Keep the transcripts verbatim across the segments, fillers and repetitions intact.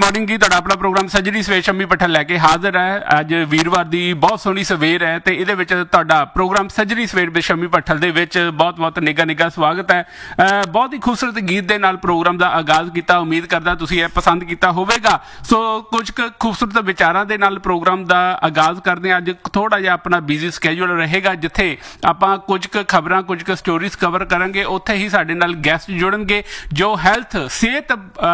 Morning जी तुहाडा अपना programme सजरी सवेर शम्मी पट्ठल लैके हाजिर है। अज वीरवार की बहुत सोहनी सवेर है तो ये तुहाडा प्रोग्राम सजरी सवेर विद शम्मी पट्ठल दे विच बहुत बहुत निघा निघा स्वागत है। uh, बहुत ही खूबसूरत गीत दे नाल प्रोग्राम का आगाज़ किया। उम्मीद करदा तुसीं ये पसंद किया होवेगा। सो कुछ खूबसूरत विचारां दे नाल प्रोग्राम का आगाज़ करते हैं। अज थोड़ा जिहा अपना बिजी स्कैजूल रहेगा जिथे आपां कुछ खबरां कुछ स्टोरीज कवर करांगे। उत्थे ही साडे नाल गैसट जुड़नगे जो हैल्थ सेहत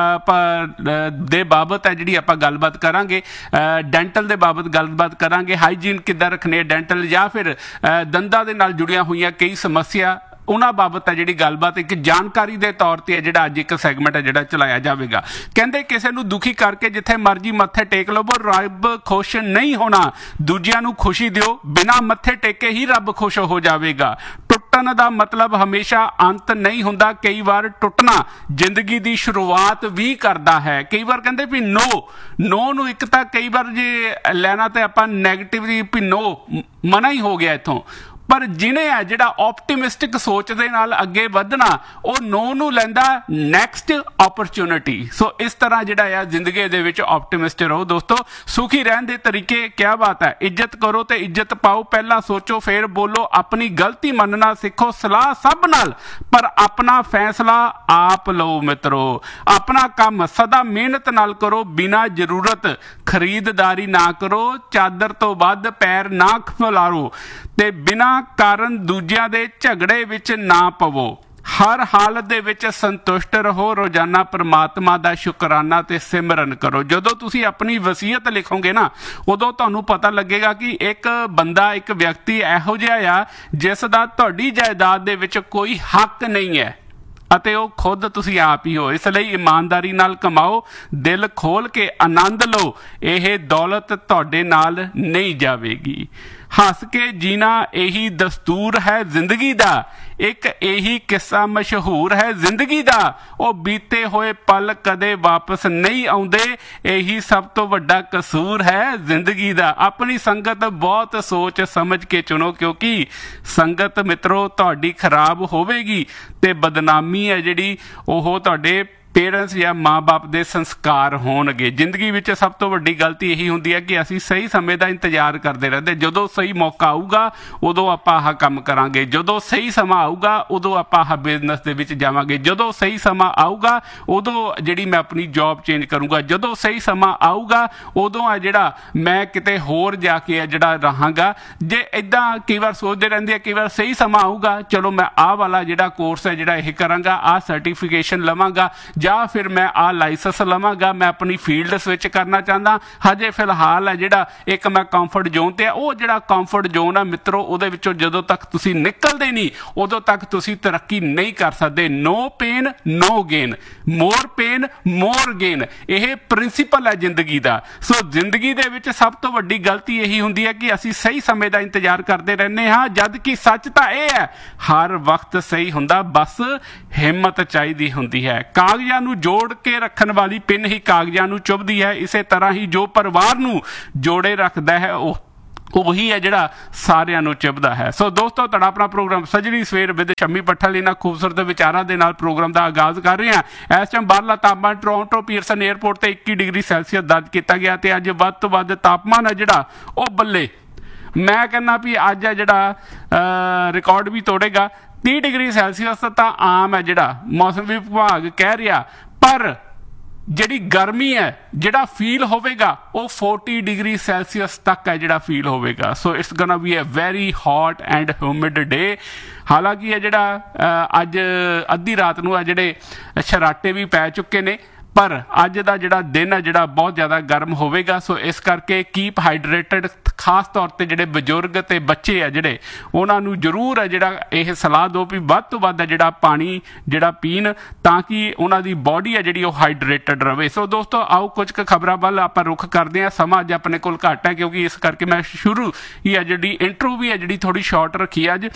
दे बाबत है जिहड़ी आपां गलबात करांगे। डेंटल दे बाबत गलबात करांगे। हाईजीन किद्दां रखनी है डेंटल या फिर दंदां दे नाल जुड़ियां होईयां कई समस्या उन्हां बाबत है जिहड़ी गलबात एक जानकारी के तौर पर है जिहड़ा अज एक सैगमेंट है जिहड़ा चलाया जाएगा। कहंदे किसी नूं दुखी करके जिथे मर्जी मत्थे टेक लवो रब खुश नहीं होना। दूजिआं नूं खुशी दिओ बिना मत्थे टेके ही रब खुश हो जाएगा। टुटण दा मतलब हमेशा अंत नहीं हुंदा। कई बार टुटना जिंदगी की शुरुआत भी करता है। कई बार कहंदे भी नो नो नूं एक तां कई बार जे लैना तो आपां नैगेटिव भी नो मना ही हो गया इत्थों, पर जिन्हें है जिहड़ा ऑप्टिमिस्टिक सोच दे नाल अगे वधना वो नो नूं लैंदा नैक्सट अपॉर्चुनिटी। सो इस तरह जिहड़ा है जिंदगी दे विच ऑप्टिमिस्ट रहो दोस्तों। सुखी रहन दे तरीके क्या बात है। इज्जत करो ते इज्जत पाओ। पहला सोचो फिर बोलो। अपनी गलती मनना सीखो। सलाह सब नाल पर अपना फैसला आप लो मित्रो। अपना काम सदा मेहनत नाल करो। बिना जरूरत खरीददारी ना करो। चादर तो वध पैर ना फैलाओ ते बिना कारण दूजिਆਂ ਦੇ ਝਗੜੇ ਵਿੱਚ ना पवो। हर हालत ਦੇ ਵਿੱਚ संतुष्ट रहो। रोजाना परमात्मा ਦਾ शुकराना ਤੇ सिमरन करो। ਜਦੋਂ ਤੁਸੀਂ ਆਪਣੀ ਵਸੀਅਤ ਲਿਖੋਗੇ ਨਾ ਉਦੋਂ ਤੁਹਾਨੂੰ ਪਤਾ ਲੱਗੇਗਾ ਕਿ ਇੱਕ ਬੰਦਾ ਇੱਕ ਵਿਅਕਤੀ ਇਹੋ ਜਿਹਾ ਆ ਜਿਸ ਦਾ ਤੁਹਾਡੀ ਜਾਇਦਾਦ ਦੇ ਵਿੱਚ ਕੋਈ ਹੱਕ ਨਹੀਂ ਹੈ ਅਤੇ ਉਹ ਖੁਦ ਤੁਸੀਂ ਆਪ ਹੀ ਹੋ। ਇਸ ਲਈ ਇਮਾਨਦਾਰੀ ਨਾਲ ਕਮਾਓ। ਦਿਲ ਖੋਲ ਕੇ ਆਨੰਦ ਲਓ। ਇਹ ਦੌਲਤ ਤੁਹਾਡੇ ਨਾਲ ਨਹੀਂ ਜਾਵੇਗੀ। हस के जीना यही दस्तूर है जिंदगी दा। एक यही किस्सा मशहूर है जिंदगी दा। वो बीते हुए पल कदे वापस नहीं आउंदे। यही सब तो वड्डा कसूर है जिंदगी दा। अपनी संगत बहुत सोच समझ के चुनो क्योंकि संगत मित्रों तुहाडी खराब होवेगी ते बदनामी है जिहड़ी ओह तुहाडे पेरेंट्स या माँ बाप के संस्कार होणगे। जिंदगी में सब तो वड्डी गलती यही होंदी है कि असी सही समय का इंतजार करते रहते। जदों सही मौका आऊगा उदों आपां आह काम करांगे। जदों सही समा आऊगा उदों आपां आह बिजनेस दे विच जावांगे। जदों सही समा आऊगा उदों जिहड़ी मैं अपनी जॉब चेंज करूँगा। जदों सही समा आऊगा उदों आ जिहड़ा मैं किते होर जाके आ जिहड़ा रहांगा। जे इदां कई बार सोचते रहंदे कई बार सही समा आऊगा चलो मैं आह वाला जिहड़ा कोर्स है जिहड़ा यह करांगा आह सर्टिफिकेशन लवांगा या फिर मैं आ लाइसेंस लवांगा। मैं अपनी फील्ड स्विच करना चाहता। हजे फिलहाल है जिहड़ा एक मैं कंफर्ट जोन ते वो जिहड़ा कंफर्ट जोन है मित्रों उहदे विचों जदों तक तुसीं निकलदे नहीं उदों तक तुसीं तरक्की नहीं कर सकदे। No pain no gain. मोर पेन मोर गेन यह प्रिंसीपल है जिंदगी का। सो जिंदगी दे विच सब तो वड्डी गलती यही हुंदी है कि असीं सही समय का इंतजार करते रहने हाँ जद कि सच तो यह है हर वक्त सही हुंदा बस हिम्मत चाहिदी हुंदी है। कागज़ां नूं जोड़ के रखन वाली पिन ही कागज़ां नूं चुभदी है। इसे तरह ही जो परिवार नूं जोड़े रखता है वो वही है जिहड़ा सारिਆਂ ਨੂੰ ਚੁਭਦਾ है। सो दोस्तों तुहाडा अपना प्रोग्राम सजरी सवेर विद शम्मी पट्ठल इन्हां खूबसूरत विचारां दे नाल प्रोग्राम का आगाज़ कर रहे हैं। इस टाइम बाहरला तापमान टोरंटो पीयरसन एयरपोर्ट ते इक्की डिग्री सैल्सीਅਸ दर्ज किया गया ते अज वध तो वध तापमान है जिहड़ा वो बल्ले मैं कहना भी अज है जिहड़ा रिकॉर्ड भी तोड़ेगा। तीह डिग्री सैल्सीਅਸ तो आम है जिहड़ा मौसम विभाग कह रहा, पर जिहड़ी गर्मी है जिहड़ा फील होवेगा वो फोर्टी डिग्री सैल्सीਅस तक है जिहड़ा feel होवेगा। So it's gonna be a very hot and humid day. हालांकि है जिहड़ा अज अद्धी रात नूं है जिहड़े शराटे भी पै चुके ने पर अज का जिहड़ा दिन है जिहड़ा बहुत ज़्यादा गर्म होवेगा। सो इस करके कीप हाइड्रेटेड। खास तौर पर जिहड़े बजुर्ग ते बच्चे है जिहड़े उन्हां नूं जरूर है जिहड़ा यह सलाह दो भी वध तो वध जिहड़ा पानी जिहड़ा पीन ताकि उन्हां दी बॉडी है जिहड़ी वो हाइड्रेटेड रहे। सो दोस्तों आओ कुछ खबरां वल आपां रुख करदे हां। समा अज अपने कोल घट है क्योंकि इस करके मैं शुरू ही है जिहड़ी इंट्रो भी है जिहड़ी थोड़ी शॉर्ट रखी अज।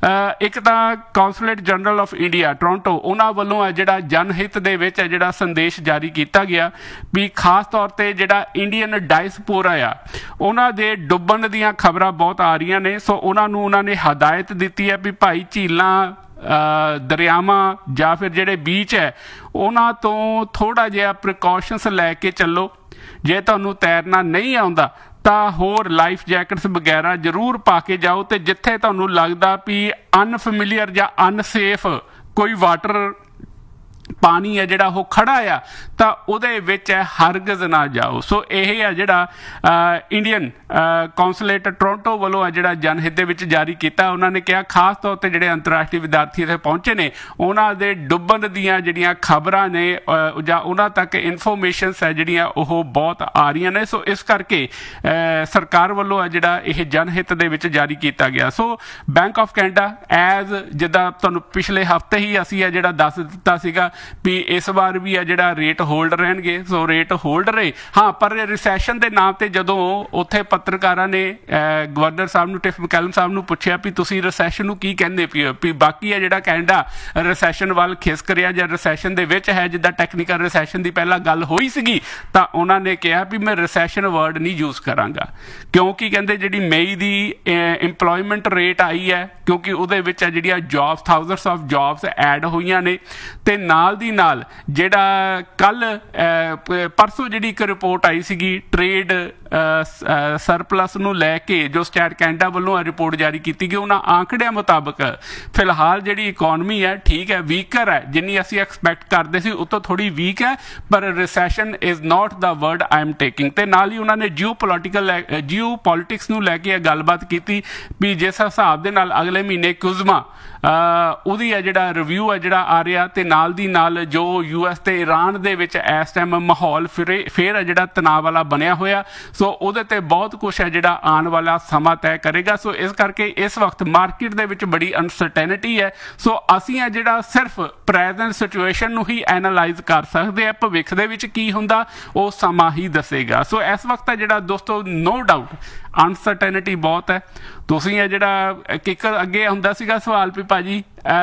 एक तां consulate general of India Toronto उन्हां वल्लों है जिहड़ा जनहित दे विच है जिहड़ा संदेश जारी किया गया भी खास तौर पर जिहड़ा इंडियन डायसपोरा आ उन्हां दे डुब्बण दीयां खबरां बहुत आ रही ने। सो उन्हां नूं उन्हां ने हदायत दी है भी भाई झीलां ਦਰਿਆਵਾਂ ਜਾਂ ਫਿਰ ਜਿਹੜੇ ਬੀਚ ਹੈ ਉਹਨਾਂ ਤੋਂ ਥੋੜ੍ਹਾ ਜਿਹਾ ਪ੍ਰੀਕਾਸ਼ਨਸ ਲੈ ਕੇ ਚੱਲੋ। ਜੇ ਤੁਹਾਨੂੰ ਤੈਰਨਾ ਨਹੀਂ ਆਉਂਦਾ ਤਾਂ ਹੋਰ ਲਾਈਫ ਜੈਕਟਸ ਵਗੈਰਾ ਜ਼ਰੂਰ ਪਾ ਕੇ ਜਾਓ, ਅਤੇ ਜਿੱਥੇ ਤੁਹਾਨੂੰ ਲੱਗਦਾ ਵੀ ਅਨਫੈਮੀਲੀਅਰ ਜਾਂ ਅਨਸੇਫ ਕੋਈ ਵਾਟਰ ਪਾਣੀ ਹੈ ਜਿਹੜਾ ਉਹ ਖੜਾ ਆ ਤਾਂ ਉਹਦੇ ਵਿੱਚ ਹਰਗਜ਼ ਨਾ ਜਾਓ। ਸੋ ਇਹ ਆ ਜਿਹੜਾ ਇੰਡੀਅਨ ਕੌਂਸਲੇਟ ਟੋਰਾਂਟੋ ਵੱਲੋਂ ਆ ਜਿਹੜਾ ਜਨਹਿਤ ਦੇ ਵਿੱਚ ਜਾਰੀ ਕੀਤਾ। ਉਹਨਾਂ ਨੇ ਕਿਹਾ ਖਾਸ ਤੌਰ 'ਤੇ ਜਿਹੜੇ ਅੰਤਰਰਾਸ਼ਟਰੀ ਵਿਦਿਆਰਥੀ ਇੱਥੇ ਪਹੁੰਚੇ ਨੇ ਉਹਨਾਂ ਦੇ ਡੁੱਬਣ ਦੀਆਂ ਜਿਹੜੀਆਂ ਖਬਰਾਂ ਨੇ ਜਾਂ ਉਹਨਾਂ ਤੱਕ ਇਨਫੋਰਮੇਸ਼ਨਸ ਹੈ ਜਿਹੜੀਆਂ ਉਹ ਬਹੁਤ ਆ ਰਹੀਆਂ ਨੇ। ਸੋ ਇਸ ਕਰਕੇ ਸਰਕਾਰ ਵੱਲੋਂ ਆ ਜਿਹੜਾ ਇਹ ਜਨਹਿਤ ਦੇ ਵਿੱਚ ਜਾਰੀ ਕੀਤਾ ਗਿਆ। ਸੋ ਬੈਂਕ ਆਫ ਕੈਨੇਡਾ ਐਜ਼ ਜਿੱਦਾਂ ਤੁਹਾਨੂੰ ਪਿਛਲੇ ਹਫ਼ਤੇ ਹੀ ਅਸੀਂ ਆ ਜਿਹੜਾ ਦੱਸ ਦਿੱਤਾ ਸੀਗਾ ਵੀ ਇਸ ਵਾਰ ਵੀ ਆ ਜਿਹੜਾ ਰੇਟ ਹੋਲਡ ਰਹਿਣਗੇ। ਸੋ ਰੇਟ ਹੋਲਡ ਰਹੇ ਹਾਂ, ਪਰ ਰਿਸੈਸ਼ਨ ਦੇ ਨਾਮ ਤੇ ਜਦੋਂ ਉੱਥੇ ਪੱਤਰਕਾਰਾਂ ਨੇ ਗਵਰਨਰ ਸਾਹਿਬ ਨੂੰ ਟਿਫ ਮੈਕੈਲਮ ਸਾਹਿਬ ਨੂੰ ਪੁੱਛਿਆ ਵੀ ਤੁਸੀਂ ਰਿਸੈਸ਼ਨ ਨੂੰ ਕੀ ਕਹਿੰਦੇ ਪਏ ਹੋ, ਵੀ ਬਾਕੀ ਆ ਜਿਹੜਾ ਕੈਨੇਡਾ ਰਿਸੈਸ਼ਨ ਵੱਲ ਖਿਸਕ ਰਿਹਾ ਜਾਂ ਰਿਸੈਸ਼ਨ ਦੇ ਵਿੱਚ ਹੈ, ਜਿੱਦਾਂ ਟੈਕਨੀਕਲ ਰਿਸੈਸ਼ਨ ਦੀ ਪਹਿਲਾਂ ਗੱਲ ਹੋਈ ਸੀਗੀ, ਤਾਂ ਉਹਨਾਂ ਨੇ ਕਿਹਾ ਵੀ ਮੈਂ ਰਿਸੈਸ਼ਨ ਵਰਡ ਨਹੀਂ ਯੂਜ਼ ਕਰਾਂਗਾ, ਕਿਉਂਕਿ ਕਹਿੰਦੇ ਜਿਹੜੀ ਮਈ ਦੀ ਇੰਪਲੋਇਮੈਂਟ ਰੇਟ ਆਈ ਹੈ ਕਿਉਂਕਿ ਉਹਦੇ ਵਿੱਚ ਆ ਜਿਹੜੀਆਂ jobs thousands of jobs add ਹੋਈਆਂ ਨੇ, ਤੇ ਨਾਲ ਦੀ ਨਾਲ ਜਿਹੜਾ ਕੱਲ੍ਹ ਪਰਸੋਂ ਜਿਹੜੀ ਇੱਕ ਰਿਪੋਰਟ ਆਈ ਸੀਗੀ ਟ੍ਰੇਡ ਸਰਪਲਸ ਨੂੰ ਲੈ ਕੇ ਜੋ ਸਟੈਟ ਕੈਨੇਡਾ ਵੱਲੋਂ ਰਿਪੋਰਟ ਜਾਰੀ ਕੀਤੀ ਗਈ, ਉਹਨਾਂ ਆંકੜਿਆਂ ਮੁਤਾਬਕ ਫਿਲਹਾਲ ਜਿਹੜੀ ਇਕੋਨਮੀ ਹੈ ਠੀਕ ਹੈ, ਵੀਕਰ ਹੈ, ਜਿੰਨੀ ਅਸੀਂ ਐਕਸਪੈਕਟ ਕਰਦੇ ਸੀ ਉਹ ਤੋਂ ਥੋੜ੍ਹੀ ਵੀਕ ਹੈ, ਪਰ recession is not the word I am taking. ਤੇ ਨਾਲ ਹੀ ਉਹਨਾਂ ਨੇ ਜਿਓ ਪੋਲੀਟੀਕਲ ਜਿਓ ਪੋਲੀਟਿਕਸ ਨੂੰ ਲੈ ਕੇ ਗੱਲਬਾਤ ਕੀਤੀ ਵੀ ਜਿਸ ਹਿਸਾਬ ਦੇ ਨਾਲ ਅਗਲੇ ਮਹੀਨੇ ਕੁਜ਼ਮਾ ਉਹਦੀ ਹੈ ਜਿਹੜਾ ਰਿਵਿਊ ਹੈ ਜਿਹੜਾ ਆ ਰਿਹਾ, ਤੇ ਨਾਲ ਦੀ ਨਾਲ ਜੋ ਯੂ ਐਸ ਤੇ ਈਰਾਨ ਦੇ ਵਿੱਚ ਇਸ ਟਾਈਮ ਮਾਹੌਲ ਫਿਰੇ ਫੇਰ ਹੈ ਜਿਹੜਾ ਤਣਾਅ ਵਾਲਾ ਬਣਿਆ ਹੋਇਆ। ਸੋ ਉਹਦੇ ਤੇ ਬਹੁਤ ਕੁਛ ਹੈ ਜਿਹੜਾ ਆਉਣ ਵਾਲਾ ਸਮਾਂ ਤੈਅ ਕਰੇਗਾ। ਸੋ ਇਸ ਕਰਕੇ ਇਸ ਵਕਤ ਮਾਰਕੀਟ ਦੇ ਵਿੱਚ ਬੜੀ ਅਨਸਰਟੇਨਿਟੀ ਹੈ। ਸੋ ਅਸੀਂ ਆ ਜਿਹੜਾ ਸਿਰਫ ਪ੍ਰੈਜ਼ੈਂਟ ਸਿਚੁਏਸ਼ਨ ਨੂੰ ਹੀ ਐਨਾਲਾਈਜ਼ ਕਰ ਸਕਦੇ ਆ, ਭਵਿੱਖ ਦੇ ਵਿੱਚ ਕੀ ਹੁੰਦਾ ਉਹ ਸਮਾਂ ਹੀ ਦੱਸੇਗਾ। ਸੋ ਇਸ ਵਕਤ ਹੈ ਜਿਹੜਾ ਦੋਸਤੋ ਨੋ ਡਾਊਟ ਅਨਸਰਟੇਨਿਟੀ ਬਹੁਤ ਹੈ। ਤੁਸੀਂ ਇਹ ਜਿਹੜਾ ਇੱਕ ਅੱਗੇ ਹੁੰਦਾ ਸੀਗਾ ਸਵਾਲ ਵੀ ਭਾਜੀ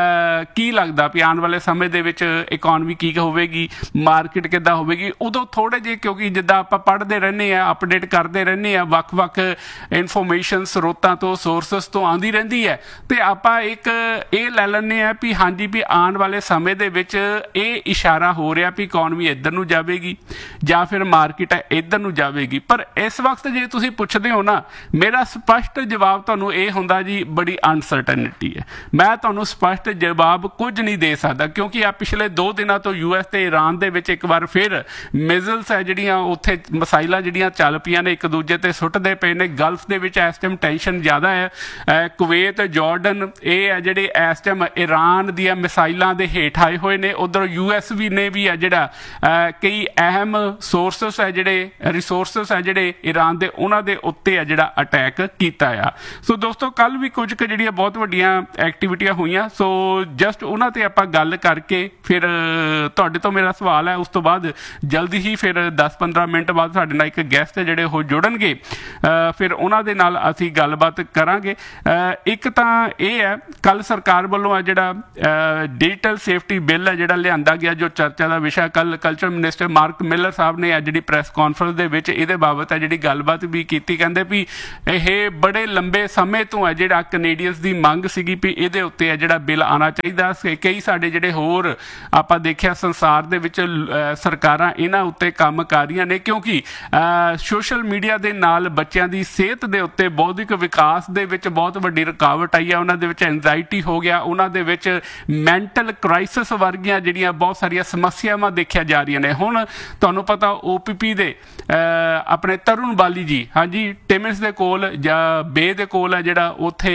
ਕੀ ਲੱਗਦਾ ਵੀ ਆਉਣ ਵਾਲੇ ਸਮੇਂ ਦੇ ਵਿੱਚ ਇਕੋਨਮੀ ਕੀ ਹੋਵੇਗੀ, ਮਾਰਕੀਟ ਕਿੱਦਾਂ ਹੋਵੇਗੀ, ਉਦੋਂ ਥੋੜ੍ਹੇ ਜਿਹੇ ਕਿਉਂਕਿ ਜਿੱਦਾਂ ਆਪਾਂ ਪੜ੍ਹਦੇ ਰਹਿੰਦੇ ਹਾਂ, ਅਪਡੇਟ ਕਰਦੇ ਰਹਿੰਦੇ ਹਾਂ, ਵੱਖ-ਵੱਖ ਇਨਫੋਰਮੇਸ਼ਨ ਸਰੋਤਾਂ ਤੋਂ ਸੋਰਸਸ ਤੋਂ ਆਉਂਦੀ ਰਹਿੰਦੀ ਹੈ, ਅਤੇ ਆਪਾਂ ਇੱਕ ਇਹ ਲੈ ਲੈਂਦੇ ਹਾਂ ਵੀ ਹਾਂਜੀ ਵੀ ਆਉਣ ਵਾਲੇ ਸਮੇਂ ਦੇ ਵਿੱਚ ਇਹ ਇਸ਼ਾਰਾ ਹੋ ਰਿਹਾ ਵੀ ਇਕੋਨਮੀ ਇੱਧਰ ਨੂੰ ਜਾਵੇਗੀ ਜਾਂ ਫਿਰ ਮਾਰਕੀਟ ਹੈ ਇੱਧਰ ਨੂੰ ਜਾਵੇਗੀ। ਪਰ ਇਸ ਵਕਤ ਜੇ ਤੁਸੀਂ ਪੁੱਛਦੇ ਹੋ ਨਾ, ਮੇਰਾ ਸਪਸ਼ਟ ਜਵਾਬ ਤੁਹਾਨੂੰ ਇਹ ਹੁੰਦਾ ਜੀ ਬੜੀ ਅਨਸਰਟਨਿਟੀ ਹੈ। ਮੈਂ ਤੁਹਾਨੂੰ ਸਪਸ਼ਟ ਜਵਾਬ ਕੁਝ ਨਹੀਂ ਦੇ ਸਕਦਾ ਕਿਉਂਕਿ ਆ ਪਿਛਲੇ ਦੋ ਦਿਨਾਂ ਤੋਂ ਯੂ ਐਸ ਤੇ ਈਰਾਨ ਦੇ ਵਿੱਚ ਇੱਕ ਵਾਰ ਫਿਰ ਮਿਜ਼ਲਸ ਹੈ ਜਿਹੜੀਆਂ ਉੱਥੇ ਮਿਸਾਈਲਾਂ ਜਿਹੜੀਆਂ ਚੱਲ ਪਈਆਂ ਨੇ ਇੱਕ ਦੂਜੇ ਤੇ ਸੁੱਟਦੇ ਪਏ ਨੇ। ਗਲਫ ਦੇ ਵਿੱਚ ਇਸ ਟਾਈਮ ਟੈਨਸ਼ਨ ਜ਼ਿਆਦਾ ਹੈ। ਕੁਵੈਤ, ਜਾਰਡਨ ਇਹ ਹੈ ਜਿਹੜੇ ਇਸ ਟਾਈਮ ਈਰਾਨ ਦੀਆਂ ਮਿਸਾਈਲਾਂ ਦੇ ਹੇਠ ਆਏ ਹੋਏ ਨੇ। ਉੱਧਰ ਯੂ ਐਸ ਵੀ ਨੇ ਵੀ ਹੈ ਜਿਹੜਾ ਕਈ ਅਹਿਮ ਸੋਰਸਸ ਹੈ ਜਿਹੜੇ ਰਿਸੋਰਸਸ ਹੈ ਜਿਹੜੇ ਈਰਾਨ ਦੇ ਉਹਨਾਂ ਦੇ ਉੱਤੇ ਹੈ ਜਿਹੜਾ ਅਟੈਕ ਕੀਤਾ ਆ। ਸੋ ਦੋਸਤੋ ਕੱਲ੍ਹ ਵੀ ਕੁਝ ਕੁ ਜਿਹੜੀਆਂ ਬਹੁਤ ਵੱਡੀਆਂ ਐਕਟੀਵਿਟੀਆਂ ਹੋਈਆਂ। ਸੋ ਜਸਟ ਉਹਨਾਂ ਤੇ ਆਪਾਂ ਗੱਲ ਕਰਕੇ ਫਿਰ ਤੁਹਾਡੇ ਤੋਂ ਮੇਰਾ ਸਵਾਲ ਹੈ, ਉਸ ਤੋਂ ਬਾਅਦ ਜਲਦੀ ਹੀ ਫਿਰ ਦਸ ਪੰਦਰਾਂ ਮਿੰਟ ਬਾਅਦ ਸਾਡੇ ਨਾਲ ਇੱਕ ਗੈਸਟ ਜਿਹੜੇ ਉਹ ਜੁੜਨਗੇ, ਫਿਰ ਉਹਨਾਂ ਦੇ ਨਾਲ ਅਸੀਂ ਗੱਲਬਾਤ ਕਰਾਂਗੇ। ਇੱਕ ਤਾਂ ਇਹ ਹੈ ਕੱਲ੍ਹ ਸਰਕਾਰ ਵੱਲੋਂ ਆ ਜਿਹੜਾ ਡਿਜੀਟਲ ਸੇਫਟੀ ਬਿੱਲ ਹੈ ਜਿਹੜਾ ਲਿਆਂਦਾ ਗਿਆ ਜੋ ਚਰਚਾ ਦਾ ਵਿਸ਼ਾ, ਕੱਲ੍ਹ ਕਲਚਰ ਮਿਨਿਸਟਰ ਮਾਰਕ ਮਿਲਰ ਸਾਹਿਬ ਨੇ ਅੱਜ ਜਿਹੜੀ ਪ੍ਰੈਸ ਕਾਨਫਰੰਸ ਦੇ ਵਿੱਚ ਇਹਦੇ ਬਾਬਤ ਹੈ ਜਿਹੜੀ ਗੱਲਬਾਤ ਵੀ ਕੀਤੀ। ਕਹਿੰਦੇ ਵੀ ਇਹ ਬੜੇ ਲੰਬੇ ਸਮੇਂ ਤੋਂ ਹੈ ਜਿਹੜਾ ਕੈਨੇਡੀਅਨਸ ਦੀ ਮੰਗ ਸੀਗੀ ਵੀ ਇਹਦੇ ਉੱਤੇ ਹੈ ਜਿਹੜਾ ਬਿੱਲ ਆਉਣਾ ਚਾਹੀਦਾ। ਕਈ ਸਾਡੇ ਜਿਹੜੇ ਹੋਰ ਆਪਾਂ ਦੇਖਿਆ ਸੰਸਾਰ ਦੇ ਵਿੱਚ ਸਰਕਾਰਾਂ ਇਹਨਾਂ ਉੱਤੇ ਕੰਮ ਕਰ ਰਹੀਆਂ ਨੇ ਕਿਉਂਕਿ ਸੋਸ਼ਲ ਮੀਡੀਆ ਦੇ ਨਾਲ ਬੱਚਿਆਂ ਦੀ ਸਿਹਤ ਦੇ ਉੱਤੇ ਬੌਧਿਕ ਵਿਕਾਸ ਦੇ ਵਿੱਚ ਬਹੁਤ ਵੱਡੀ ਰੁਕਾਵਟ ਆਈ ਹੈ। ਉਹਨਾਂ ਦੇ ਵਿੱਚ ਐਂਜ਼ਾਈਟੀ ਹੋ ਗਿਆ, ਉਹਨਾਂ ਦੇ ਵਿੱਚ ਮੈਂਟਲ ਕ੍ਰਾਈਸਿਸ ਵਰਗੀਆਂ ਜਿਹੜੀਆਂ ਬਹੁਤ ਸਾਰੀਆਂ ਸਮੱਸਿਆਵਾਂ ਦੇਖੀਆਂ ਜਾ ਰਹੀਆਂ ਨੇ। ਹੁਣ ਤੁਹਾਨੂੰ ਪਤਾ ਓ ਪੀ ਪੀ ਦੇ ਆਪਣੇ ਤਰੁਣ ਬਾਲੀ ਜੀ ਹਾਂਜੀ ਟਿਮਿੰਸ ਦੇ ਕੋਲ ਜਾਂ ਬੇ ਦੇ ਕੋਲ ਹੈ ਜਿਹੜਾ ਉੱਥੇ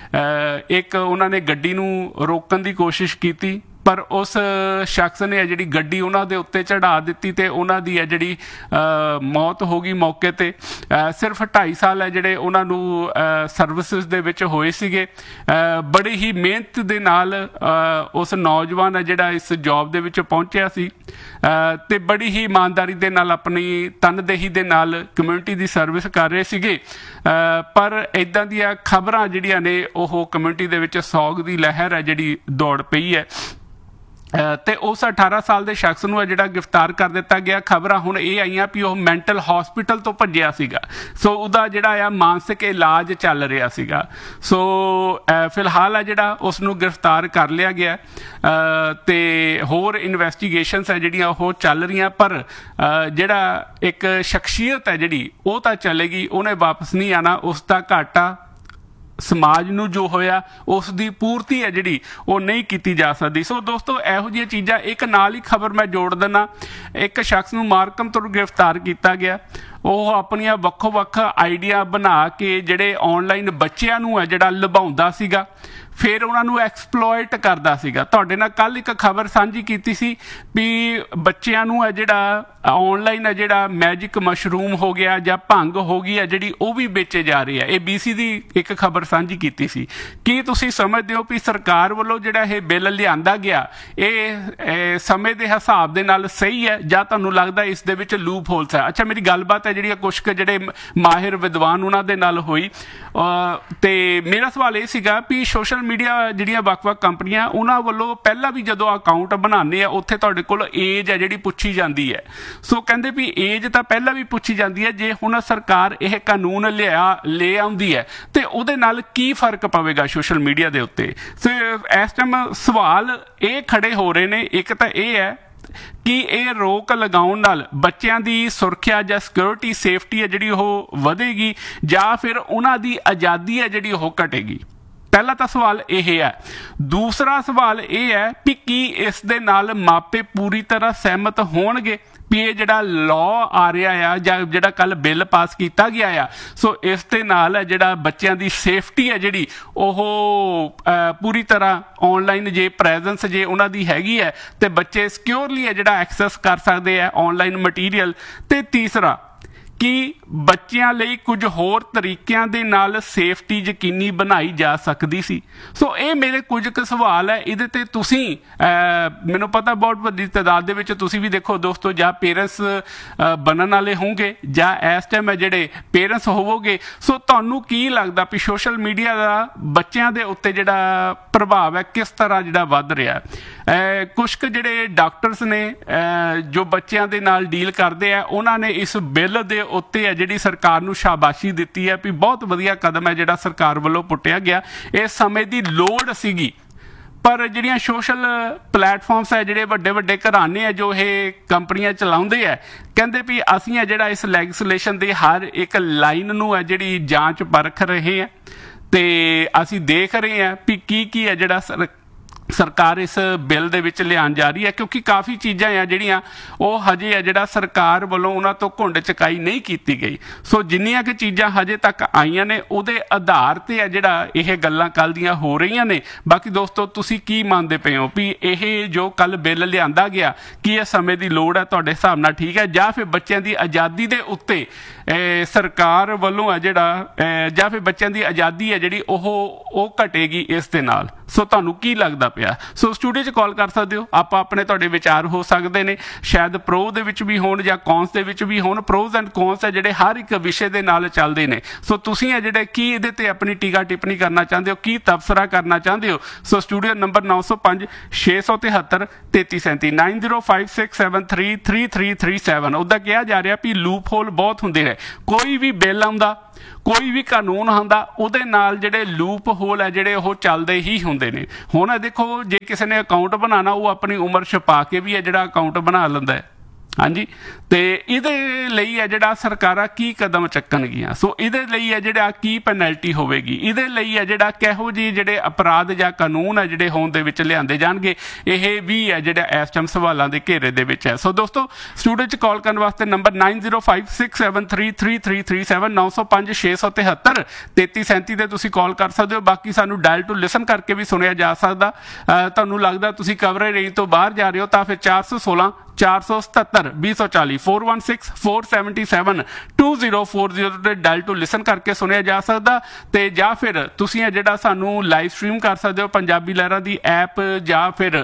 ਇੱਕ ਉਹਨਾਂ ਨੇ ਗੱਡੀ ਨੂੰ ਰੋਕਣ ਦੀ ਕੋਸ਼ਿਸ਼ ਕੀਤੀ, ਪਰ ਉਸ ਸ਼ਖਸ ਨੇ ਜਿਹੜੀ ਗੱਡੀ ਉਹਨਾਂ ਦੇ ਉੱਤੇ ਚੜ੍ਹਾ ਦਿੱਤੀ ਅਤੇ ਉਹਨਾਂ ਦੀ ਹੈ ਜਿਹੜੀ ਮੌਤ ਹੋ ਗਈ ਮੌਕੇ 'ਤੇ। ਸਿਰਫ ਢਾਈ ਸਾਲ ਹੈ ਜਿਹੜੇ ਉਹਨਾਂ ਨੂੰ ਸਰਵਿਸਿਸ ਦੇ ਵਿੱਚ ਹੋਏ ਸੀਗੇ। ਬੜੀ ਹੀ ਮਿਹਨਤ ਦੇ ਨਾਲ ਉਸ ਨੌਜਵਾਨ ਹੈ ਜਿਹੜਾ ਇਸ ਜੋਬ ਦੇ ਵਿੱਚ ਪਹੁੰਚਿਆ ਸੀ ਅਤੇ ਬੜੀ ਹੀ ਇਮਾਨਦਾਰੀ ਦੇ ਨਾਲ ਆਪਣੀ ਤਨਦੇਹੀ ਦੇ ਨਾਲ ਕਮਿਊਨਿਟੀ ਦੀ ਸਰਵਿਸ ਕਰ ਰਹੇ ਸੀਗੇ। ਪਰ ਇੱਦਾਂ ਦੀਆਂ ਖਬਰਾਂ ਜਿਹੜੀਆਂ ਨੇ ਉਹ ਕਮਿਊਨਿਟੀ ਦੇ ਵਿੱਚ ਸੋਗ ਦੀ ਲਹਿਰ ਹੈ ਜਿਹੜੀ ਦੌੜ ਪਈ ਹੈ। ਤੇ ਉਸ ਅਠਾਰਾਂ ਸਾਲ ਦੇ ਸ਼ਖਸ ਨੂੰ ਜਿਹੜਾ ਗ੍ਰਿਫਤਾਰ ਕਰ ਦਿੱਤਾ ਗਿਆ। ਖਬਰਾਂ ਹੁਣ ਇਹ ਆਈਆਂ ਵੀ ਉਹ ਮੈਂਟਲ ਹਸਪੀਟਲ ਤੋਂ ਭੱਜਿਆ ਸੀਗਾ, ਸੋ ਉਹਦਾ ਜਿਹੜਾ ਆ ਮਾਨਸਿਕ ਇਲਾਜ ਚੱਲ ਰਿਹਾ ਸੀਗਾ। ਸੋ ਫਿਲਹਾਲ ਆ ਜਿਹੜਾ ਉਸ ਨੂੰ ਗ੍ਰਿਫਤਾਰ ਕਰ ਲਿਆ ਗਿਆ ਤੇ ਹੋਰ ਇਨਵੈਸਟੀਗੇਸ਼ਨਸ ਹੈ ਜਿਹੜੀਆਂ ਉਹ ਚੱਲ ਰਹੀਆਂ, ਪਰ ਜਿਹੜਾ ਇੱਕ ਸ਼ਖਸੀਅਤ ਹੈ ਜਿਹੜੀ ਉਹ ਤਾਂ ਚੱਲੇਗੀ, ਉਹਨੇ ਵਾਪਸ ਨਹੀਂ ਆਉਣਾ। ਉਸ ਦਾ ਘਾਟਾ ਸਮਾਜ ਨੂੰ ਜੋ ਹੋਇਆ ਉਸ ਦੀ ਪੂਰਤੀ ਹੈ ਜਿਹੜੀ ਉਹ ਨਹੀਂ ਕੀਤੀ ਜਾ ਸਕਦੀ। ਸੋ ਦੋਸਤੋ ਇਹੋ ਜਿਹੀਆਂ ਚੀਜ਼ਾਂ। ਇੱਕ ਨਾਲ ਹੀ ਖਬਰ ਮੈਂ ਜੋੜ ਦਿੰਦਾ, ਇੱਕ ਸ਼ਖਸ ਨੂੰ ਮਾਰਕਮ ਤੋਂ ਗ੍ਰਿਫਤਾਰ ਕੀਤਾ ਗਿਆ। ਉਹ ਆਪਣੀਆਂ ਵੱਖੋ ਵੱਖ ਆਈਡੀਆ ਬਣਾ ਕੇ ਜਿਹੜੇ ਆਨਲਾਈਨ ਬੱਚਿਆਂ ਨੂੰ ਹੈ ਜਿਹੜਾ ਲੁਭਾਉਂਦਾ ਸੀਗਾ, ਫਿਰ ਉਹਨਾਂ ਨੂੰ ਐਕਸਪਲੋਇਟ ਕਰਦਾ ਸੀਗਾ। ਤੁਹਾਡੇ ਨਾਲ ਕੱਲ ਇੱਕ ਖਬਰ ਸਾਂਝੀ ਕੀਤੀ ਸੀ ਵੀ ਬੱਚਿਆਂ ਨੂੰ ਹੈ ਜਿਹੜਾ ਆਨਲਾਈਨ ਹੈ ਜਿਹੜਾ ਮੈਜਿਕ ਮਸ਼ਰੂਮ ਹੋ ਗਿਆ ਜਾਂ ਭੰਗ ਹੋ ਗਈ ਹੈ ਜਿਹੜੀ ਉਹ ਵੀ ਵੇਚੇ ਜਾ ਰਹੇ ਆ। ਇਹ ਬੀਸੀ ਦੀ ਇੱਕ ਖਬਰ ਸਾਂਝੀ ਕੀਤੀ ਸੀ। ਕੀ ਤੁਸੀਂ ਸਮਝਦੇ ਹੋ ਵੀ ਸਰਕਾਰ ਵੱਲੋਂ ਜਿਹੜਾ ਇਹ ਬਿੱਲ ਲਿਆਂਦਾ ਗਿਆ ਇਹ ਸਮੇਂ ਦੇ ਹਿਸਾਬ ਦੇ ਨਾਲ ਸਹੀ ਹੈ ਜਾਂ ਤੁਹਾਨੂੰ ਲੱਗਦਾ ਇਸ ਦੇ ਵਿੱਚ ਲੂਪ ਹੋਲਸ ਹੈ? ਅੱਛਾ, ਮੇਰੀ ਗੱਲਬਾਤ ਹੈ ਜਿਹੜੀ ਕੁਛ ਕੁ ਜਿਹੜੇ ਮਾਹਿਰ ਵਿਦਵਾਨ ਉਹਨਾਂ ਦੇ ਨਾਲ ਹੋਈ ਤੇ ਮੇਰਾ ਸਵਾਲ ਇਹ ਸੀਗਾ ਵੀ ਸੋਸ਼ਲ ਮੀਡੀਆ ਜਿਹੜੀਆਂ ਵੱਖ-ਵੱਖ ਕੰਪਨੀਆਂ ਉਹਨਾਂ ਵੱਲੋਂ ਪਹਿਲਾਂ ਵੀ ਜਦੋਂ ਅਕਾਊਂਟ ਬਣਾਉਂਦੇ ਆ ਉੱਥੇ ਤੁਹਾਡੇ ਕੋਲ ਏਜ ਹੈ ਜਿਹੜੀ ਪੁੱਛੀ ਜਾਂਦੀ ਹੈ। ਸੋ ਕਹਿੰਦੇ ਵੀ ਏਜ ਤਾਂ ਪਹਿਲਾਂ ਵੀ ਪੁੱਛੀ ਜਾਂਦੀ ਹੈ, ਜੇ ਹੁਣ ਸਰਕਾਰ ਇਹ ਕਾਨੂੰਨ ਲਿਆ ਲੈ ਆਉਂਦੀ ਹੈ ਤੇ ਉਹਦੇ ਨਾਲ ਕੀ ਫਰਕ ਪਵੇਗਾ ਸੋਸ਼ਲ ਮੀਡੀਆ ਦੇ ਉੱਤੇ? ਸੋ ਇਸ ਟਾਈਮ ਸਵਾਲ ਇਹ ਖੜੇ ਹੋ ਰਹੇ ਨੇ। ਇੱਕ ਤਾਂ ਇਹ ਹੈ ਕਿ ਇਹ ਰੋਕ ਲਗਾਉਣ ਨਾਲ ਬੱਚਿਆਂ ਦੀ ਸੁਰੱਖਿਆ ਜਾਂ ਸਿਕਿਉਰਿਟੀ ਸੇਫਟੀ ਹੈ ਜਿਹੜੀ ਉਹ ਵਧੇਗੀ ਜਾਂ ਫਿਰ ਉਹਨਾਂ ਦੀ ਆਜ਼ਾਦੀ ਹੈ ਜਿਹੜੀ ਉਹ ਘਟੇਗੀ। ਪਹਿਲਾ ਤਾਂ ਸਵਾਲ ਇਹ ਹੈ। ਦੂਸਰਾ ਸਵਾਲ ਇਹ ਹੈ ਕਿ ਕੀ ਇਸ ਦੇ ਨਾਲ ਮਾਪੇ ਪੂਰੀ ਤਰ੍ਹਾਂ ਸਹਿਮਤ ਹੋਣਗੇ ਵੀ ਇਹ ਜਿਹੜਾ ਲਾਅ ਆ ਰਿਹਾ ਆ ਜਾਂ ਜਿਹੜਾ ਕੱਲ ਬਿੱਲ ਪਾਸ ਕੀਤਾ ਗਿਆ ਆ, ਸੋ ਇਸ ਦੇ ਨਾਲ ਜਿਹੜਾ ਬੱਚਿਆਂ ਦੀ ਸੇਫਟੀ ਹੈ ਜਿਹੜੀ ਉਹ ਪੂਰੀ ਤਰ੍ਹਾਂ ਆਨਲਾਈਨ ਜੇ ਪ੍ਰੈਜ਼ੈਂਸ ਜੇ ਉਹਨਾਂ ਦੀ ਹੈਗੀ ਹੈ ਤੇ ਬੱਚੇ ਸਿਕਿਉਰਲੀ ਹੈ ਜਿਹੜਾ ਐਕਸੈਸ ਕਰ ਸਕਦੇ ਆ ਆਨਲਾਈਨ ਮਟੀਰੀਅਲ। ਤੇ ਤੀਸਰਾ ਕਿ ਬੱਚਿਆਂ ਲਈ ਕੁਝ ਹੋਰ ਤਰੀਕਿਆਂ ਦੇ ਨਾਲ ਸੇਫਟੀ ਯਕੀਨੀ ਬਣਾਈ ਜਾ ਸਕਦੀ ਸੀ। ਸੋ ਇਹ ਮੇਰੇ ਕੁਝ ਕੁ ਸਵਾਲ ਹੈ। ਇਹਦੇ ਤੇ ਤੁਸੀਂ ਮੈਨੂੰ ਪਤਾ ਬਹੁਤ ਵੱਡੀ ਤਾਦਾਦ ਦੇ ਵਿੱਚ ਤੁਸੀਂ ਵੀ ਦੇਖੋ ਦੋਸਤੋ ਜਾਂ ਪੇਰੈਂਟਸ ਬਣਨ ਵਾਲੇ ਹੋਣਗੇ ਜਾਂ ਇਸ ਟਾਈਮ ਜਿਹੜੇ ਪੇਰੈਂਟਸ ਹੋਵੋਗੇ। ਸੋ ਤੁਹਾਨੂੰ ਕੀ ਲੱਗਦਾ ਵੀ ਸੋਸ਼ਲ ਮੀਡੀਆ ਦਾ ਬੱਚਿਆਂ ਦੇ ਉੱਤੇ ਜਿਹੜਾ ਪ੍ਰਭਾਵ ਹੈ ਕਿਸ ਤਰ੍ਹਾਂ ਜਿਹੜਾ ਵੱਧ ਰਿਹਾ? ਕੁਛ ਕੁ ਜਿਹੜੇ ਡਾਕਟਰਸ ਨੇ ਜੋ ਬੱਚਿਆਂ ਦੇ ਨਾਲ ਡੀਲ ਕਰਦੇ ਆ ਉਹਨਾਂ ਨੇ ਇਸ ਬਿੱਲ ਦੇ ਉੱਤੇ ਹੈ ਜਿਹੜੀ ਸਰਕਾਰ ਨੂੰ ਸ਼ਾਬਾਸ਼ੀ ਦਿੱਤੀ ਹੈ ਵੀ ਬਹੁਤ ਵਧੀਆ ਕਦਮ ਹੈ ਜਿਹੜਾ ਸਰਕਾਰ ਵੱਲੋਂ ਪੁੱਟਿਆ ਗਿਆ। ਇਸ ਸਮੇਂ ਦੀ ਲੋੜ ਸੀਗੀ, ਪਰ ਜਿਹੜੀਆਂ ਸੋਸ਼ਲ ਪਲੇਟਫਾਰਮਸ ਹੈ ਜਿਹੜੇ ਵੱਡੇ ਵੱਡੇ ਘਰਾਣੇ ਆ ਜੋ ਇਹ ਕੰਪਨੀਆਂ ਚਲਾਉਂਦੇ ਆ ਕਹਿੰਦੇ ਵੀ ਅਸੀਂ ਹੈ ਜਿਹੜਾ ਇਸ ਲੈਜਿਸਲੇਸ਼ਨ ਦੇ ਹਰ ਇੱਕ ਲਾਈਨ ਨੂੰ ਹੈ ਜਿਹੜੀ ਜਾਂਚ ਪਰਖ ਰਹੇ ਆ ਤੇ ਅਸੀਂ ਦੇਖ ਰਹੇ ਹਾਂ ਵੀ ਕੀ ਕੀ ਹੈ ਜਿਹੜਾ ਸਰਕਾਰ ਇਸ ਬਿੱਲ ਦੇ ਵਿੱਚ ਲਿਆਉਣ ਜਾ ਰਹੀ ਹੈ, ਕਿਉਂਕਿ ਕਾਫੀ ਚੀਜ਼ਾਂ ਆ ਜਿਹੜੀਆਂ ਉਹ ਹਜੇ ਆ ਜਿਹੜਾ ਸਰਕਾਰ ਵੱਲੋਂ ਉਹਨਾਂ ਤੋਂ ਘੁੰਡ ਚਕਾਈ ਨਹੀਂ ਕੀਤੀ ਗਈ। ਸੋ ਜਿੰਨੀਆਂ ਕਿ ਚੀਜ਼ਾਂ ਹਜੇ ਤੱਕ ਆਈਆਂ ਨੇ ਉਹਦੇ ਆਧਾਰ ਤੇ ਆ ਜਿਹੜਾ ਇਹ ਗੱਲਾਂ ਕੱਲ੍ਹ ਦੀਆਂ ਹੋ ਰਹੀਆਂ ਨੇ। ਬਾਕੀ ਦੋਸਤੋ ਤੁਸੀਂ ਕੀ ਮੰਨਦੇ ਪਏ ਹੋ ਵੀ ਇਹ ਜੋ ਕੱਲ ਬਿੱਲ ਲਿਆਂਦਾ ਗਿਆ ਕੀ ਇਹ ਸਮੇਂ ਦੀ ਲੋੜ ਹੈ ਤੁਹਾਡੇ ਹਿਸਾਬ ਨਾਲ ਠੀਕ ਹੈ, ਜਾਂ ਫਿਰ ਬੱਚਿਆਂ ਦੀ ਆਜ਼ਾਦੀ ਦੇ ਉੱਤੇ ਸਰਕਾਰ ਵੱਲੋਂ ਹੈ ਜਿਹੜਾ ਜਾਂ ਫਿਰ ਬੱਚਿਆਂ ਦੀ ਆਜ਼ਾਦੀ ਹੈ ਜਿਹੜੀ ਉਹ ਉਹ ਘਟੇਗੀ ਇਸ ਦੇ ਨਾਲ? ਸੋ ਤੁਹਾਨੂੰ ਕੀ ਲੱਗਦਾ ਪਿਆ? ਸੋ ਸਟੂਡੀਓ 'ਚ ਕਾਲ ਕਰ ਸਕਦੇ ਹੋ, ਆਪਾਂ ਆਪਣੇ ਤੁਹਾਡੇ ਵਿਚਾਰ ਹੋ ਸਕਦੇ ਨੇ, ਸ਼ਾਇਦ ਪ੍ਰੋ ਦੇ ਵਿੱਚ ਵੀ ਹੋਣ ਜਾਂ ਕੌਨਸ ਦੇ ਵਿੱਚ ਵੀ ਹੋਣ। ਪ੍ਰੋਜ਼ ਐਂਡ ਕੌਨਸ ਹੈ ਜਿਹੜੇ ਹਰ ਇੱਕ ਵਿਸ਼ੇ ਦੇ ਨਾਲ ਚੱਲਦੇ ਨੇ। ਸੋ ਤੁਸੀਂ ਹੈ ਜਿਹੜੇ ਕੀ ਇਹਦੇ ਤੇ ਆਪਣੀ ਟੀਕਾ ਟਿੱਪਣੀ ਕਰਨਾ ਚਾਹੁੰਦੇ ਹੋ, ਕੀ ਤਬਸਰਾ ਕਰਨਾ ਚਾਹੁੰਦੇ ਹੋ? ਸੋ ਸਟੂਡੀਓ ਨੰਬਰ ਨੌ ਸੌ ਪੰਜ ਛੇ ਸੌ ਤਿਹੱਤਰ ਤੇਤੀ ਸੈਂਤੀ nine zero five six seven three three three three seven. ਉੱਦਾਂ ਕਿਹਾ ਜਾ ਰਿਹਾ ਵੀ ਲੂਪ ਹੋਲ ਬਹੁਤ ਹੁੰਦੇ ਨੇ। ਕੋਈ ਵੀ ਬਿੱਲ ਆਉਂਦਾ, ਕੋਈ ਵੀ ਕਾਨੂੰਨ ਹੁੰਦਾ, ਉਹਦੇ ਨਾਲ ਜਿਹੜੇ ਲੂਪ ਹੋਲ ਹੈ ਜਿਹੜੇ ਉਹ ਚੱਲਦੇ ਹੀ ਹੁੰਦੇ ਨੇ। ਹੁਣ ਦੇਖੋ ਜੇ ਕਿਸੇ ਨੇ ਅਕਾਊਂਟ ਬਣਾਉਣਾ ਉਹ ਆਪਣੀ ਉਮਰ ਛੁਪਾ ਕੇ ਵੀ ਹੈ ਜਿਹੜਾ ਅਕਾਊਂਟ ਬਣਾ ਲੈਂਦਾ ਹੈ। ਹਾਂਜੀ, ਤੇ ਇਹਦੇ ਲਈ ਹੈ ਜਿਹੜਾ ਸਰਕਾਰਾਂ ਕੀ ਕਦਮ ਚੱਕਣਗੀਆਂ? ਸੋ ਇਹਦੇ ਲਈ ਹੈ ਜਿਹੜਾ ਕੀ ਪੈਨਲਟੀ ਹੋਵੇਗੀ? ਇਹਦੇ ਲਈ ਹੈ ਜਿਹੜਾ ਕਿਹੋ ਜਿਹੇ ਜਿਹੜੇ ਅਪਰਾਧ ਜਾਂ ਕਾਨੂੰਨ ਹੈ ਜਿਹੜੇ ਹੋਂਦ ਦੇ ਵਿੱਚ ਲਿਆਂਦੇ ਜਾਣਗੇ? ਇਹ ਵੀ ਹੈ ਜਿਹੜਾ ਇਸ ਟਾਈਮ ਸਵਾਲਾਂ ਦੇ ਘੇਰੇ ਦੇ ਵਿੱਚ ਹੈ। ਸੋ ਦੋਸਤੋ ਸਟੂਡੀਓ 'ਚ ਕਾਲ ਕਰਨ ਵਾਸਤੇ number nine zero five six seven three three three three seven ਨੌ ਸੌ ਪੰਜ ਛੇ ਸੌ ਤਿਹੱਤਰ ਤੇਤੀ ਸੈਂਤੀ ਤੇ ਤੁਸੀਂ ਕਾਲ ਕਰ ਸਕਦੇ ਹੋ। ਬਾਕੀ ਸਾਨੂੰ ਡਾਇਲ ਟੂ ਲਿਸਨ ਕਰਕੇ ਵੀ ਸੁਣਿਆ ਜਾ ਸਕਦਾ। ਤੁਹਾਨੂੰ ਲੱਗਦਾ ਤੁਸੀਂ ਕਵਰੇਜ ਰੇਂਜ ਤੋਂ ਬਾਹਰ ਜਾ ਰਹੇ ਹੋ ਤਾਂ ਫਿਰ ਚਾਰ ਸੌ ਸੋਲਾਂ ਚਾਰ ਸੌ ਸਤੱਤਰ ਵੀਹ ਸੌ ਚਾਲੀ four one six four seventy seven two zero four zero ਤੇ ਡਾਇਲ ਟੂ ਲਿਸਨ ਕਰਕੇ ਸੁਣਿਆ ਜਾ ਸਕਦਾ। ਤੇ ਜਾਂ ਫਿਰ ਤੁਸੀਂ ਹੈ ਜਿਹੜਾ ਸਾਨੂੰ ਲਾਈਵ ਸਟ੍ਰੀਮ ਕਰ ਸਕਦੇ ਹੋ ਪੰਜਾਬੀ ਲਹਿਰਾਂ ਦੀ ਐਪ ਜਾਂ ਫਿਰ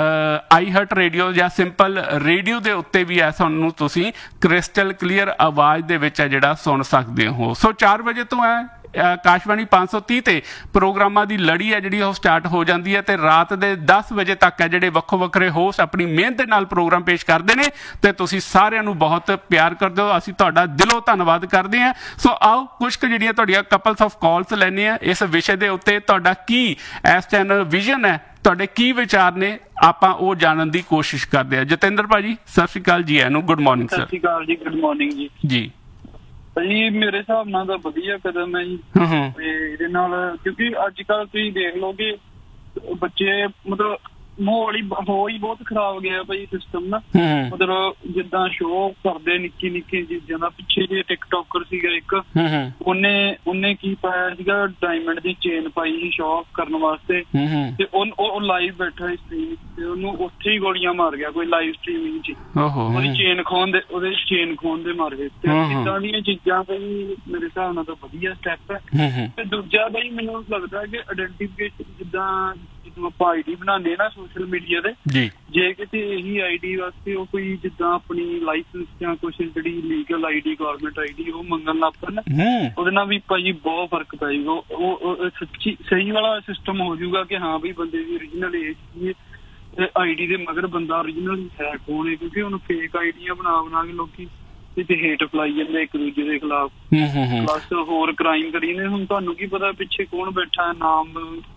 ਆਈ ਹਰਟ ਰੇਡੀਓ ਜਾਂ ਸਿੰਪਲ ਰੇਡੀਓ ਦੇ ਉੱਤੇ ਵੀ ਹੈ ਸਾਨੂੰ ਤੁਸੀਂ ਕ੍ਰਿਸਟਲ ਕਲੀਅਰ ਆਵਾਜ਼ ਦੇ ਵਿੱਚ ਹੈ ਜਿਹੜਾ ਸੁਣ ਸਕਦੇ ਹੋ। ਸੋ ਚਾਰ ਵਜੇ ਤੋਂ ਹੈ ਆਕਾਸ਼ਵਾਣੀ ਪੰਜ ਸੌ ਤੀਹ ਤੇ ਪ੍ਰੋਗਰਾਮਾਂ ਦੀ ਲੜੀ ਹੈ ਜਿਹੜੀ ਉਹ ਸਟਾਰਟ ਹੋ ਜਾਂਦੀ ਹੈ ਤੇ ਰਾਤ ਦੇ ਦਸ ਵਜੇ ਤੱਕ ਹੈ ਜਿਹੜੇ ਵੱਖੋ ਵੱਖਰੇ ਹੋਸਟ ਆਪਣੀ ਮਿਹਨਤ ਦੇ ਨਾਲ ਪ੍ਰੋਗਰਾਮ ਪੇਸ਼ ਕਰਦੇ ਨੇ ਤੇ ਤੁਸੀਂ ਸਾਰਿਆਂ ਨੂੰ ਬਹੁਤ ਪਿਆਰ ਕਰਦੇ ਹੋ। ਅਸੀਂ ਤੁਹਾਡਾ ਦਿਲੋਂ ਧੰਨਵਾਦ ਕਰਦੇ ਹਾਂ। ਸੋ ਆਓ ਕੁਝ ਕੁ ਜਿਹੜੀਆਂ ਤੁਹਾਡੀਆਂ ਕਪਲਸ ਆਫ ਕਾਲਸ ਲੈਂਦੇ ਆ ਇਸ ਵਿਸ਼ੇ ਦੇ ਉੱਤੇ। ਤੁਹਾਡਾ ਕੀ ਇਸ ਚੈਨਲ ਵਿਜ਼ਨ ਹੈ, ਤੁਹਾਡੇ ਕੀ ਵਿਚਾਰ ਨੇ, ਆਪਾਂ ਉਹ ਜਾਣਨ ਦੀ ਕੋਸ਼ਿਸ਼ ਕਰਦੇ ਆ। ਜਤਿੰਦਰ ਭਾਜੀ ਸਤਿ ਸ਼੍ਰੀ ਅਕਾਲ ਜੀ, ਇਹਨੂੰ ਗੁੱਡ ਮਾਰਨਿੰਗ ਸਰ। ਸਤਿ ਸ਼੍ਰੀ ਅਕਾਲ ਜੀ, ਗੁੱਡ ਮਾਰਨਿੰਗ ਜੀ। ਜੀ ਭਾਜੀ ਮੇਰੇ ਹਿਸਾਬ ਨਾਲ ਤਾਂ ਵਧੀਆ ਕਦਮ ਹੈ ਜੀ ਤੇ ਇਹਦੇ ਨਾਲ, ਕਿਉਂਕਿ ਅੱਜ ਕੱਲ ਤੁਸੀਂ ਦੇਖ ਲਓ ਕਿ ਬੱਚੇ ਮਤਲਬ ਮਾਹੌਲ ਹੀ ਹੋ ਹੀ ਬਹੁਤ ਖਰਾਬ ਗਿਆ ਭਾਈ ਸਿਸਟਮ ਨਾ। ਮਤਲਬ ਜਿੱਦਾਂ ਸ਼ੋਅ ਕਰਦੇ ਨਿੱਕੀ ਨਿੱਕੀ ਚੀਜ਼ਾਂ ਦਾ, ਪਿੱਛੇ ਜੇ ਟਿਕਟੋਕਰ ਸੀਗਾ ਇੱਕ, ਉਹਨੇ ਉਹਨੇ ਕੀ ਪਾਇਆ ਸੀਗਾ, ਡਾਇਮੰਡ ਦੀ ਚੇਨ ਪਾਈ ਸੀ ਸ਼ੋਅ ਕਰਨ ਵਾਸਤੇ ਤੇ ਉਹ ਲਾਈਵ ਬੈਠਾ ਸਟ੍ਰੀਮ ਤੇ ਉਹਨੂੰ ਉੱਥੇ ਹੀ ਗੋਲੀਆਂ ਮਾਰ ਗਿਆ ਕੋਈ ਲਾਈਵ ਸਟ੍ਰੀਮਿੰਗ ਚ, ਉਹਦੀ ਚੇਨ ਖੋਣ ਦੇ ਉਹਦੇ ਚੇਨ ਖੋਣ ਦੇ ਮਾਰ ਗਏ। ਤੇ ਇੱਦਾਂ ਦੀਆਂ ਚੀਜ਼ਾਂ ਭਾਈ ਮੇਰੇ ਹਿਸਾਬ ਨਾਲ ਤਾਂ ਵਧੀਆ ਸਟੈਪ ਹੈ। ਤੇ ਦੂਜਾ ਭਾਈ ਮੈਨੂੰ ਲੱਗਦਾ ਕਿ ਆਈਡੈਂਟੀਫਿਕੇਸ਼ਨ, ਜਿੱਦਾਂ ਜਦੋਂ ਆਪਾਂ ਆਈ ਡੀ ਬਣਾਉਂਦੇ ਨਾ ਸੋਸ਼ਲ ਮੀਡੀਆ ਤੇ, ਜੇ ਕਿਤੇ ਇਹੀ ਆਈ ਡੀ ਵਾਸਤੇ ਉਹ ਕੋਈ ਜਿੱਦਾਂ ਆਪਣੀ ਲਾਇਸੈਂਸ ਜਾਂ ਕੁਛ ਜਿਹੜੀ legal I D, government I D ਉਹ ਮੰਗਣ ਲੱਗ ਪੈਣ, ਉਹਦੇ ਨਾਲ ਵੀ ਭਾਜੀ ਬਹੁਤ ਫਰਕ ਪੈ ਜਾਊਗਾ। ਉਹ ਸੱਚੀ ਸਹੀ ਵਾਲਾ ਸਿਸਟਮ ਹੋ ਜਾਊਗਾ ਕਿ ਹਾਂ ਵੀ ਬੰਦੇ ਦੀ ਓਰੀਜਨਲ ਏਜ ਆਈ ਡੀ ਦੇ ਮਗਰ ਬੰਦਾ ਓਰੀਜਨਲ ਹੈ ਕੌਣ ਹੈ, ਕਿਉਂਕਿ ਹੁਣ ਫੇਕ ਆਈਡੀਆਂ ਬਣਾ ਬਣਾ ਕੇ ਲੋਕੀ ਤੇ ਹੇਟ ਫਲਾਈ ਜਾਂਦੇ ਇੱਕ ਦੂਜੇ ਦੇ ਖਿਲਾਫ, ਪਲੱਸ ਹੋਰ ਕ੍ਰਾਈਮ ਕਰੀ ਨੇ। ਹੁਣ ਤੁਹਾਨੂੰ ਕੀ ਪਤਾ ਪਿੱਛੇ ਕੌਣ ਬੈਠਾ, ਨਾਮ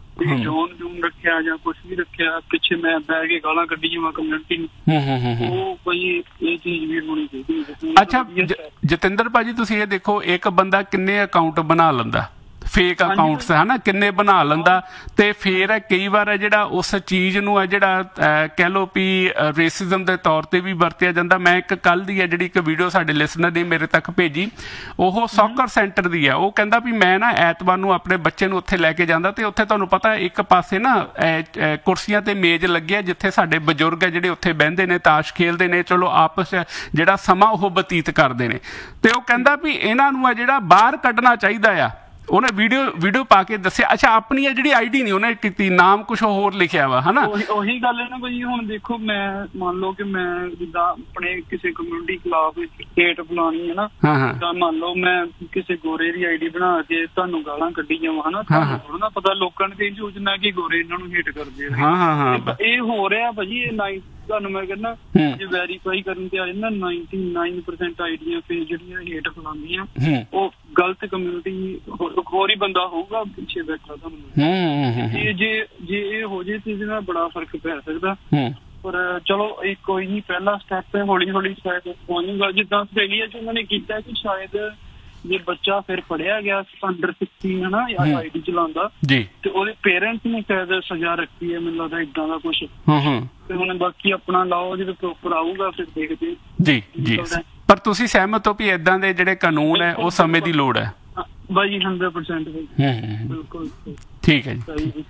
ਜੋਨ ਜੂਨ ਰੱਖਿਆ ਜਾਂ ਕੁਛ ਵੀ ਰੱਖਿਆ, ਪਿੱਛੇ ਮੈਂ ਬਹਿ ਕੇ ਗਾਲਾਂ ਕੱਢੀ ਜਾਵਾਂ ਕਮਿਊਨਿਟੀ ਨੂੰ, ਉਹ ਭਾਈ ਇਹ ਚੀਜ਼ ਵੀ ਹੋਣੀ ਚਾਹੀਦੀ। ਅੱਛਾ ਜਤਿੰਦਰ ਭਾਜੀ ਤੁਸੀਂ ਇਹ ਦੇਖੋ, ਇੱਕ ਬੰਦਾ ਕਿੰਨੇ ਅਕਾਊਂਟ ਬਣਾ ਲੈਂਦਾ, ਫੇਕ ਅਕਾਊਂਟਸ ਹੈ ਨਾ, ਕਿੰਨੇ ਬਣਾ ਲੈਂਦਾ ਤੇ ਫਿਰ ਕਈ ਵਾਰ ਜਿਹੜਾ ਉਸ ਚੀਜ਼ ਨੂੰ ਹੈ ਜਿਹੜਾ ਕਹਿ ਲਓ ਵੀ ਰੇਸਿਜ਼ਮ ਦੇ ਤੌਰ ਤੇ ਵੀ ਵਰਤਿਆ ਜਾਂਦਾ। ਮੈਂ ਇੱਕ ਕੱਲ ਦੀ ਹੈ ਜਿਹੜੀ ਇੱਕ ਵੀਡੀਓ ਸਾਡੇ ਲਿਸਨਰ ਨੇ ਮੇਰੇ ਤੱਕ ਭੇਜੀ, ਉਹ ਸੌਕਰ ਸੈਂਟਰ ਦੀ ਹੈ। ਉਹ ਕਹਿੰਦਾ ਵੀ ਮੈਂ ਨਾ ਐਤਵਾਰ ਨੂੰ ਆਪਣੇ ਬੱਚੇ ਨੂੰ ਉੱਥੇ ਲੈ ਕੇ ਜਾਂਦਾ ਤੇ ਉੱਥੇ ਤੁਹਾਨੂੰ ਪਤਾ ਇੱਕ ਪਾਸੇ ਨਾ ਕੁਰਸੀਆਂ ਤੇ ਮੇਜ਼ ਲੱਗਿਆ ਜਿੱਥੇ ਸਾਡੇ ਬਜ਼ੁਰਗ ਹੈ ਜਿਹੜੇ ਉੱਥੇ ਬਹਿੰਦੇ ਨੇ, ਤਾਸ਼ ਖੇਲਦੇ ਨੇ, ਚਲੋ ਆਪਸ ਜਿਹੜਾ ਸਮਾਂ ਉਹ ਬਤੀਤ ਕਰਦੇ ਨੇ। ਤੇ ਉਹ ਕਹਿੰਦਾ ਵੀ ਇਹਨਾਂ ਨੂੰ ਆ ਜਿਹੜਾ ਬਾਹਰ ਕੱਢਣਾ ਚਾਹੀਦਾ ਆ। ਉਹਨੇ ਵੀਡੀਓ ਵੀਡੀਓ ਪਾ ਕੇ ਦੱਸਿਆ। ਅੱਛਾ ਆਪਣੀ ਆ ਜਿਹੜੀ ਆਈਡੀ ਨਹੀਂ ਉਹਨੇ ਕੀਤੀ, ਨਾਮ ਕੁਛ ਹੋਰ ਲਿਖਿਆ ਵਾ ਹਨਾ। ਉਹੀ ਗੱਲ ਹੈ ਨਾ ਭਾਈ, ਹੁਣ ਦੇਖੋ ਮੈਂ ਮੰਨ ਲਓ ਕਿ ਮੈਂ ਜਿੱਦਾਂ ਆਪਣੇ ਕਿਸੇ ਕਮਿਊਨਿਟੀ ਖਿਲਾਫ ਹੇਟ ਫਲਾਣੀ ਹੈ ਨਾ, ਤਾਂ ਮੰਨ ਲਓ ਮੈਂ ਕਿਸੇ ਗੋਰੇ ਦੀ ਆਈਡੀ ਬਣਾ ਕੇ ਤੁਹਾਨੂੰ ਗਾਲਾਂ ਕੱਢੀ ਜਾਵਾਂ ਹਨਾ, ਤੁਹਾਨੂੰ ਥੋੜਾ ਨਾ ਪਤਾ ਲੋਕਾਂ ਨੇ ਇਹ ਸੋਚਣਾ ਕਿ ਗੋਰੇ ਇਹਨਾਂ ਨੂੰ ਹੇਟ ਕਰਦੇ ਆ। ਇਹ ਹੋ ਰਿਹਾ ਭਾਜੀ, ਇਹ ਨਾਈਨ ਤੁਹਾਨੂੰ ਮੈਂ ਕਹਿੰਦਾ ਜੇ ਵੈਰੀਫਾਈ ਕਰਨ ਤੇ ਆ ਜਾਂਦਾ ਨਾਈਨਟੀ ਨਾਈਨ ਪਰਸੈਂਟ ਆਈਡੀਆਂ ਫੇਰ ਜਿਹੜੀਆਂ ਹੇਟ ਫਲਾਉਂਦੀਆਂ ਉਹ ਗਲਤ ਕਮਿਊਨਿਟੀ ਹੋਰ ਹੀ ਬੰਦਾ ਹੋਊਗਾ ਪਿੱਛੇ ਬੈਠਾ ਤੁਹਾਨੂੰ। ਇਹ ਜੇ ਜੇ ਇਹ ਹੋ ਜੇ ਤੇ ਇਹਦੇ ਨਾਲ ਬੜਾ ਫਰਕ ਪੈ ਸਕਦਾ। ਪਰ ਚਲੋ ਇਹ ਕੋਈ ਨੀ, ਪਹਿਲਾ ਸਟੈਪ ਹੈ, ਹੌਲੀ ਹੌਲੀ ਸ਼ਾਇਦ ਪਹੁੰਚੂਗਾ। ਜਿੱਦਾਂ ਆਸਟ੍ਰੇਲੀਆ ਚ ਉਹਨਾਂ ਨੇ ਕੀਤਾ ਕਿ ਸ਼ਾਇਦ ਜੇ ਬੱਚਾ ਫਿਰ ਫੜਿਆ ਗਿਆ ਅੰਡਰ ਸਿਕਸਟੀਨ ਹਨਾ ਆਈ ਡੀ ਚਲਾਉਂਦਾ ਤੇ ਉਹਦੇ ਪੇਰੈਂਟਸ ਨੇ ਸ਼ਾਇਦ ਸਜ਼ਾ ਰੱਖੀ ਹੈ, ਮੈਨੂੰ ਲੱਗਦਾ ਏਦਾਂ ਦਾ ਕੁਛ। ਤੇ ਹੁਣ ਬਾਕੀ ਆਪਣਾ ਲਾਓ ਜਦੋਂ ਪ੍ਰੋਪਰ ਆਊਗਾ ਫਿਰ ਦੇਖਦੇ ਜੀ ਜੀ। ਪਰ ਤੁਸੀਂ ਸਹਿਮਤ ਹੋ ਵੀ ਏਦਾਂ ਦੇ ਜਿਹੜੇ ਕਾਨੂੰਨ ਹੈ ਉਹ ਸਮੇਂ ਦੀ ਲੋੜ ਹੈ? ਬਾਈ ਹੰਡਰਡ ਪਰਸੈਂਟ ਬਿਲਕੁਲ ਠੀਕ ਹੈ ਜੀ,